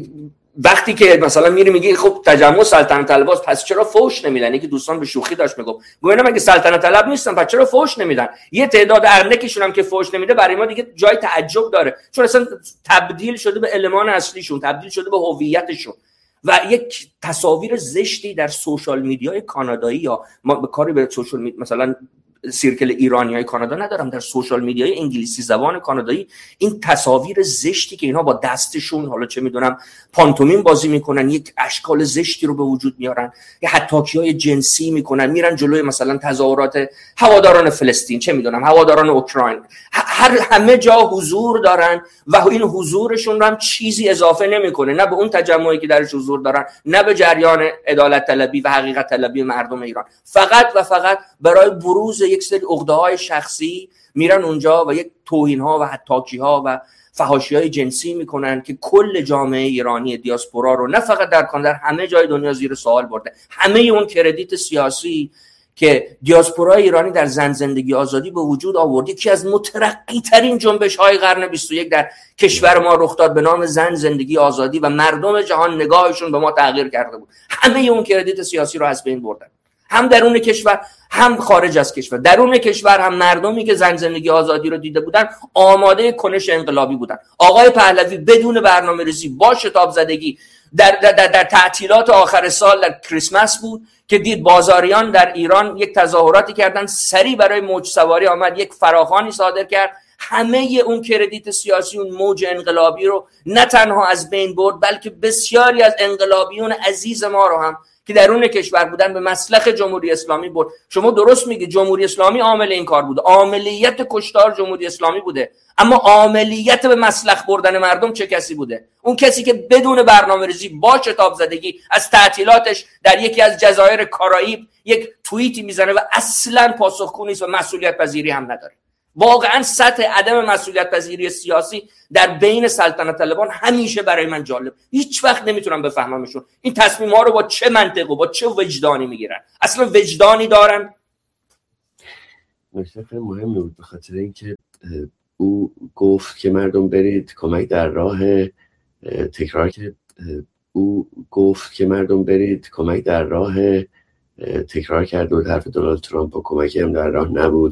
وقتی که مثلا میری میگی خب تجمع سلطنت طلباست پس چرا فحش نمیدن؟ یکی دوستان به شوخی داشت میگفت گویا مگه سلطنت طلب نیستن پس چرا فحش نمیدن؟ یه تعداد ارنکشون هم که فحش نمیده برای ما دیگه جای تعجب داره، چون اصلا تبدیل شده به المان اصلیشون، تبدیل شده به هویتشون و یک تصاویر زشتی در سوشال میدیای کانادایی، یا ما به کاری به سوشال میدیا مثلا سیرکل ایرانیای کانادا ندارم، در سوشال میدیای انگلیسی زبان کانادایی این تصاویر زشتی که اینها با دستشون حالا چه میدونم پانتومیم بازی میکنن، یک اشکال زشتی رو به وجود میارن، یا حتاکی‌های جنسی میکنن، میرن جلوی مثلا تظاهرات هواداران فلسطین، چه میدونم هواداران اوکراین، هر همه جا حضور دارن و این حضورشون رو هم چیزی اضافه نمیکنه، نه به اون تجمعی که درش حضور دارن، نه به جریان عدالت طلبی و حقیقت طلبی مردم ایران. فقط و فقط برای بروز یک سری عقده‌های شخصی میرن اونجا و یک توهین‌ها و حتاکی‌ها و فحاشی‌های جنسی میکنن که کل جامعه ایرانی دیاسپورا رو نه فقط در کانادا، در همه جای دنیا زیر سوال برده. همه اون کردیت سیاسی که دیاسپورای ایرانی در زن زندگی آزادی به وجود آورد. یکی از مترقی ترین جنبش های قرن بیست و یک در کشور ما رخ داد به نام زن زندگی آزادی و مردم جهان نگاهشون به ما تغییر کرده بود. همه اون کردیت سیاسی رو از بین بردن، هم درون کشور هم خارج از کشور. درون کشور هم مردمی که زن زندگی آزادی رو دیده بودن آماده کنش انقلابی بودن. آقای پهلوی بدون برنامه‌ریزی با شتاب زدگی در, در, در, در تعطیلات آخر سال در کریسمس بود که دید بازاریان در ایران یک تظاهراتی کردن، سری برای موج سواری آمد، یک فراخوانی صادر کرد. همه اون کردیت سیاسی، اون موج انقلابی رو نه تنها از بین برد، بلکه بسیاری از انقلابیون عزیز ما رو هم که درون کشور بودن به مسلخ جمهوری اسلامی برد. شما درست میگی، جمهوری اسلامی عامل این کار بوده، عاملیت کشتار جمهوری اسلامی بوده، اما عاملیت به مسلخ بردن مردم چه کسی بوده؟ اون کسی که بدون برنامه‌ریزی با شتاب زدگی از تعطیلاتش در یکی از جزایر کارائیب یک توییتی میزنه و اصلا پاسخگو نیست و مسئولیت پذیری هم نداره. واقعا سطح عدم مسئولیت پذیری سیاسی در بین سلطنت طلبان همیشه برای من جالب، هیچ وقت نمیتونم بفهممشون این تصمیم ها رو با چه منطق و با چه وجدانی میگیرن. اصلا وجدانی دارن؟ نکته خیلی مهمی بود، به خاطر اینکه او گفت که مردم برید کمک در راه تکرار که او گفت که مردم برید کمک در راه تکرار کرد و حرف دونالد ترامپ و کمکی هم در راه نبود.